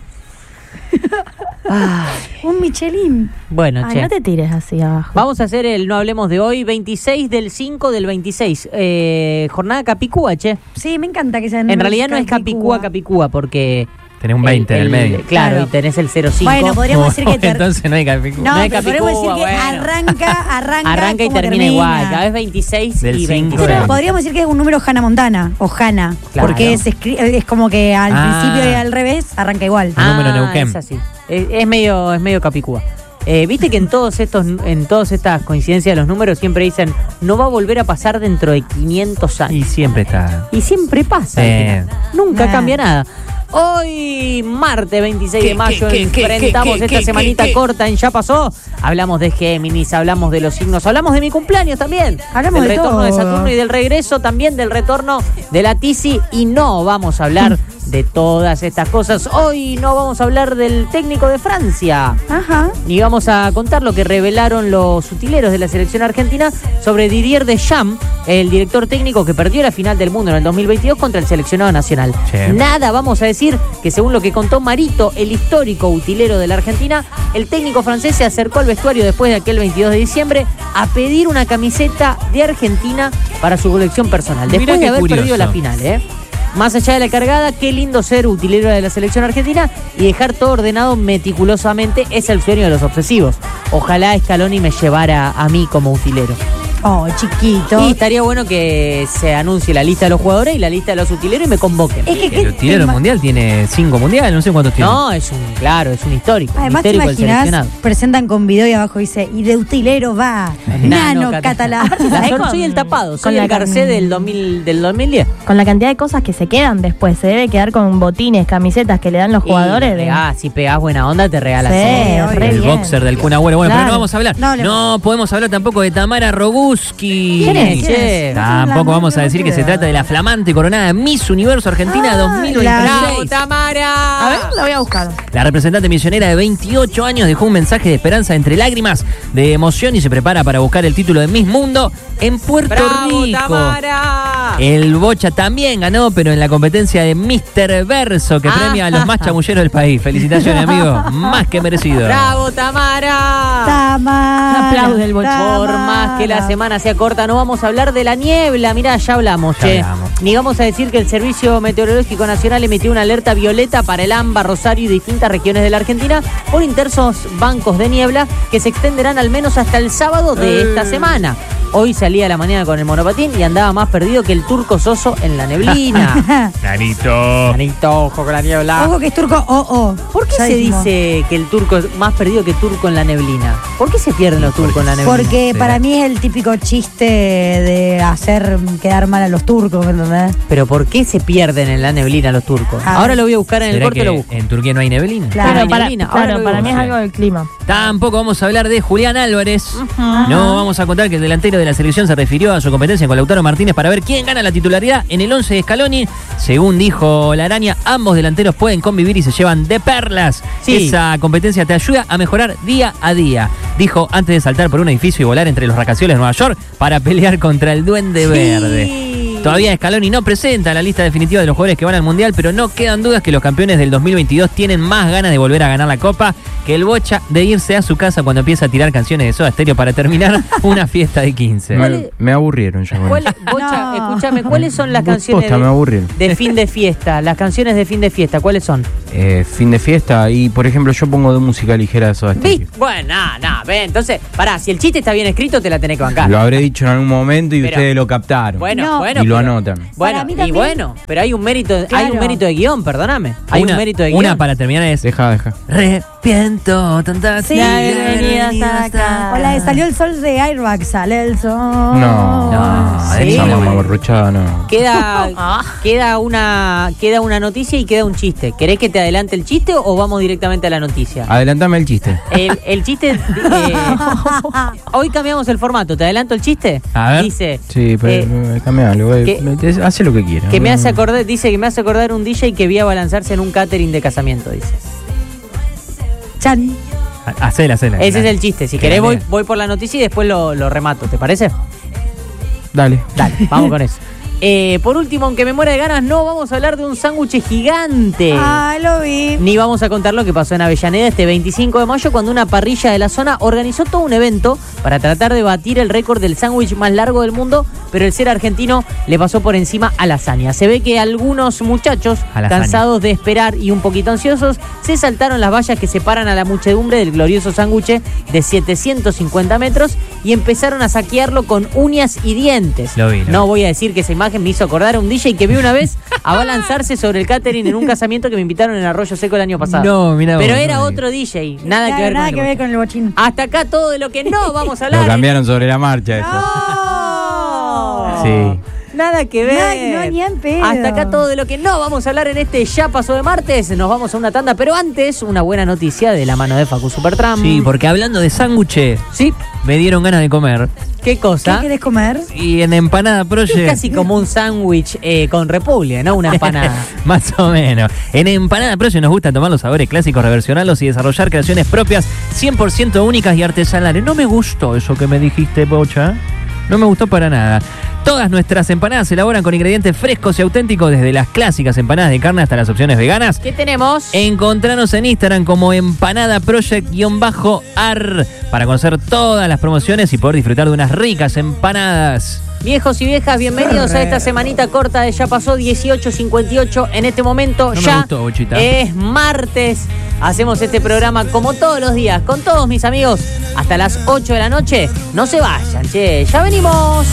B: Un Michelin.
C: Bueno,
E: Ay,
C: che.
E: no te tires así abajo.
C: Vamos a hacer el No Hablemos de hoy, 26 del 5 del 26. Jornada Capicúa, che.
B: Sí, me encanta que sean
C: En
B: números
C: realidad no es Capicúa, porque...
A: Tenés un 20 en el medio.
C: Claro,
B: Claro.
C: y tenés el 05.
B: Bueno, podríamos decir que
A: Entonces no hay Capicúa.
B: No,
C: No hay
B: pero podemos decir
C: Capicúa,
B: que
C: bueno.
B: arranca
C: y
B: como
C: termina igual. Cada vez 26
A: Del
C: y
A: 5
C: 26.
B: Pero podríamos decir que es un número Hannah Montana o Hannah,
C: Claro.
B: porque es como que al
A: Ah.
B: principio y al revés arranca igual.
A: Número Neuquén.
C: Es así. Es medio Capicúa. Viste que en todas estas coincidencias de los números siempre dicen no va a volver a pasar dentro de 500 años.
A: Y siempre está.
C: Y siempre pasa.
A: Sí.
C: al final. Nunca
B: Nah.
C: cambia nada. Hoy, martes 26 de mayo, enfrentamos esta semanita corta en Ya Pasó. Hablamos de Géminis, hablamos de los signos, hablamos de mi cumpleaños también.
B: Hablamos
C: del
B: de
C: retorno de
B: todo.
C: Saturno y del regreso también del retorno de la Tisi. Y no vamos a hablar de todas estas cosas. Hoy no vamos a hablar del técnico de Francia.
B: Ajá.
C: Ni vamos a contar lo que revelaron los utileros de la selección argentina sobre Didier Deschamps, el director técnico que perdió la final del mundo en el 2022 contra el seleccionado nacional.
A: Sí.
C: Nada, vamos a decir que según lo que contó Marito, el histórico utilero de la Argentina, el técnico francés se acercó al vestuario después de aquel 22 de diciembre a pedir una camiseta de Argentina para su colección personal.
A: Mirá
C: Después de
A: qué
C: haber
A: curioso.
C: perdido la final, Más allá de la cargada, qué lindo ser utilero de la selección argentina y dejar todo ordenado meticulosamente es el sueño de los obsesivos. Ojalá Scaloni me llevara a mí como utilero.
B: Oh, chiquito.
C: Y estaría bueno que se anuncie la lista de los jugadores y la lista de los utileros y me convoquen.
B: Es que,
A: El utilero mundial tiene 5 mundiales, no sé cuántos tiene.
C: No, es un histórico.
B: Además,
C: un
B: te
C: histórico del
B: imaginas,
C: seleccionado.
B: presentan con video y abajo dice, y de utilero va, Nano Catalán.
C: Soy el tapado, soy
E: con
C: el
E: la
C: Garcé del 2010.
E: Con la cantidad de cosas que se quedan después, se debe quedar con botines, camisetas que le dan los jugadores.
C: Si pegás buena onda, te regalas
E: Sí,
C: todo.
E: re
A: El
E: bien.
A: boxer del Kun Agüero. Bueno,
E: Claro.
A: pero no vamos a hablar.
B: No,
A: Podemos hablar tampoco de Tamara Roguski.
C: ¿Quién es? Che.
A: Tampoco vamos a decir que se trata de la flamante coronada Miss Universo Argentina 2026.
C: ¡Bravo, Tamara!
E: A ver, lo voy a buscar.
A: La representante misionera de 28 años dejó un mensaje de esperanza entre lágrimas de emoción y se prepara para buscar el título de Miss Mundo en Puerto
C: ¡Bravo,
A: Rico.
C: Tamara!
A: El Bocha también ganó, pero en la competencia de Mr. Verso, que premia a los más chamulleros del país. Felicitaciones, amigo. Más que merecido.
C: ¡Bravo, Tamara!
B: Tamara.
E: Aplaude el Bocha.
C: Por más que la semana sea corta, no vamos a hablar de la niebla. Mirá, ya hablamos,
A: Ya
C: che.
A: hablamos.
C: Ni vamos a decir que el Servicio Meteorológico Nacional emitió una alerta violeta para el AMBA, Rosario y distintas regiones de la Argentina por intensos bancos de niebla que se extenderán al menos hasta el sábado de esta semana. Hoy se salía a la mañana con el monopatín y andaba más perdido que el Turco Soso en la neblina.
A: Nanito.
C: Nanito, ojo con la niebla.
B: Ojo que es turco,
C: ¿Por qué
B: Ya
C: se
B: dijimos.
C: dice que el turco es más perdido que turco en la neblina? ¿Por qué se pierden los turcos en la neblina?
B: Porque para mí es el típico chiste de hacer quedar mal a los turcos, ¿me entendés?
C: Pero ¿por qué se pierden en la neblina los turcos?
B: Ah.
C: Ahora lo voy a buscar en el
A: ¿Será
C: corte,
A: que
C: lo busco.
A: en Turquía no hay neblina?
B: Claro.
C: No hay
E: para,
C: neblina. Ahora
E: claro,
C: lo
E: para mí es
A: busco.
E: algo del clima.
A: Tampoco vamos a hablar de Julián Álvarez. No vamos a contar que el delantero de la selección se refirió a su competencia con Lautaro Martínez para ver quién gana la titularidad en el 11 de Scaloni. Según dijo la araña, ambos delanteros pueden convivir y se llevan de perlas.
C: Sí.
A: Esa competencia te ayuda a mejorar día a día. Dijo antes de saltar por un edificio y volar entre los rascacielos de Nueva York para pelear contra el Duende Verde. Todavía Scaloni no presenta la lista definitiva de los jugadores que van al Mundial, pero no quedan dudas que los campeones del 2022 tienen más ganas de volver a ganar la Copa que el Bocha de irse a su casa cuando empieza a tirar canciones de Soda Stereo para terminar una fiesta de 15.
D: Me aburrieron ya. con eso.
C: Bocha,
B: No.
C: escúchame, ¿cuáles son las canciones
D: Posta, me aburrieron.
C: de fin de fiesta? Las canciones de fin de fiesta, ¿cuáles son?
D: Fin de fiesta y, por ejemplo, yo pongo de música ligera de Soda Stereo.
C: ¿Viste? Bueno, ve, entonces, pará, si el chiste está bien escrito, te la tenés que bancar.
D: Lo habré dicho en algún momento y
C: Pero-
D: ustedes lo captaron.
C: Bueno,
B: No.
C: bueno.
D: y lo
C: pero-
D: anotan.
C: Bueno,
B: Para mí
C: y
B: también-
C: bueno, pero hay un mérito, hay
B: Claro.
C: un mérito de guión, perdóname. Hay un mérito de guión.
A: Una para terminar es
D: Deja.
A: Arrepiento tantas
B: Sí. O la de Salió el sol de Airbag, sale el sol.
D: No.
C: Sí.
D: Esa mamá borruchada, no.
C: Queda una noticia y queda un chiste. ¿Querés que te adelante el chiste o vamos directamente a la noticia?
D: Adelantame el chiste.
C: El chiste. Hoy cambiamos el formato. ¿Te adelanto el chiste?
A: A ver.
C: Dice.
D: Sí, pero cambialo, güey.
C: que-
D: Hace lo que quiera.
C: Que me hace acordar, dice que me hace acordar un DJ que vi a balanzarse en un catering de casamiento, dice.
B: Chan.
A: Hacela.
C: Ese es el chiste. Si
A: Que
C: querés
A: gane.
C: voy por la noticia y después lo remato, ¿te parece?
D: Dale.
C: Dale, vamos con eso. Por último, aunque me muera de ganas, no vamos a hablar de un sándwich gigante.
B: Ay, lo vi.
C: Ni vamos a contar lo que pasó en Avellaneda este 25 de mayo cuando una parrilla de la zona organizó todo un evento para tratar de batir el récord del sándwich más largo del mundo, pero el ser argentino le pasó por encima a lasaña. Se ve que algunos muchachos,
A: A lasaña.
C: cansados de esperar y un poquito ansiosos, se saltaron las vallas que separan a la muchedumbre del glorioso sándwich de 750 metros y empezaron a saquearlo con uñas y dientes.
A: Lo vi.
C: No voy a decir que esa imagen me hizo acordar a un DJ que vi una vez abalanzarse sobre el catering en un casamiento que me invitaron en Arroyo Seco el año pasado.
A: No, mirá
C: Pero
A: vos,
C: era
A: no me
C: otro DJ, nada
B: Claro,
C: que ver
B: nada
C: con
B: que
C: el
B: ver con el bochín.
C: Hasta acá todo de lo que no vamos a hablar.
D: Lo cambiaron sobre la marcha eso.
C: ¡No!
D: Sí.
C: Nada que ver.
B: No, ni en pedo.
C: Hasta acá todo de lo que no vamos a hablar en este Ya Pasó de Martes. Nos vamos a una tanda, pero antes, una buena noticia de la mano de Facu Supertram.
A: Sí, porque hablando de sándwiches,
C: Sí,
A: me dieron ganas de comer.
C: ¿qué
B: ¿Qué
C: cosa?
B: querés comer?
A: Y en Empanada
C: Es
A: Project...
C: casi como un sándwich con Repuglia, ¿no? Una empanada.
A: Más o menos. En Empanada Project nos gusta tomar los sabores clásicos, reversionarlos y desarrollar creaciones propias 100% únicas y artesanales. No me gustó eso que me dijiste, Bocha. No me gustó para nada. Todas nuestras empanadas se elaboran con ingredientes frescos y auténticos, desde las clásicas empanadas de carne hasta las opciones veganas.
C: ¿Qué tenemos?
A: Encontranos en Instagram como Empanada Project-ar para conocer todas las promociones y poder disfrutar de unas ricas empanadas.
C: Viejos y viejas, bienvenidos a esta semanita corta de Ya Pasó 18:58. En este momento
A: No me
C: ya
A: gustó, Bochita.
C: es martes. Hacemos este programa como todos los días, con todos mis amigos, hasta las 8 de la noche. No se vayan, che, ya venimos.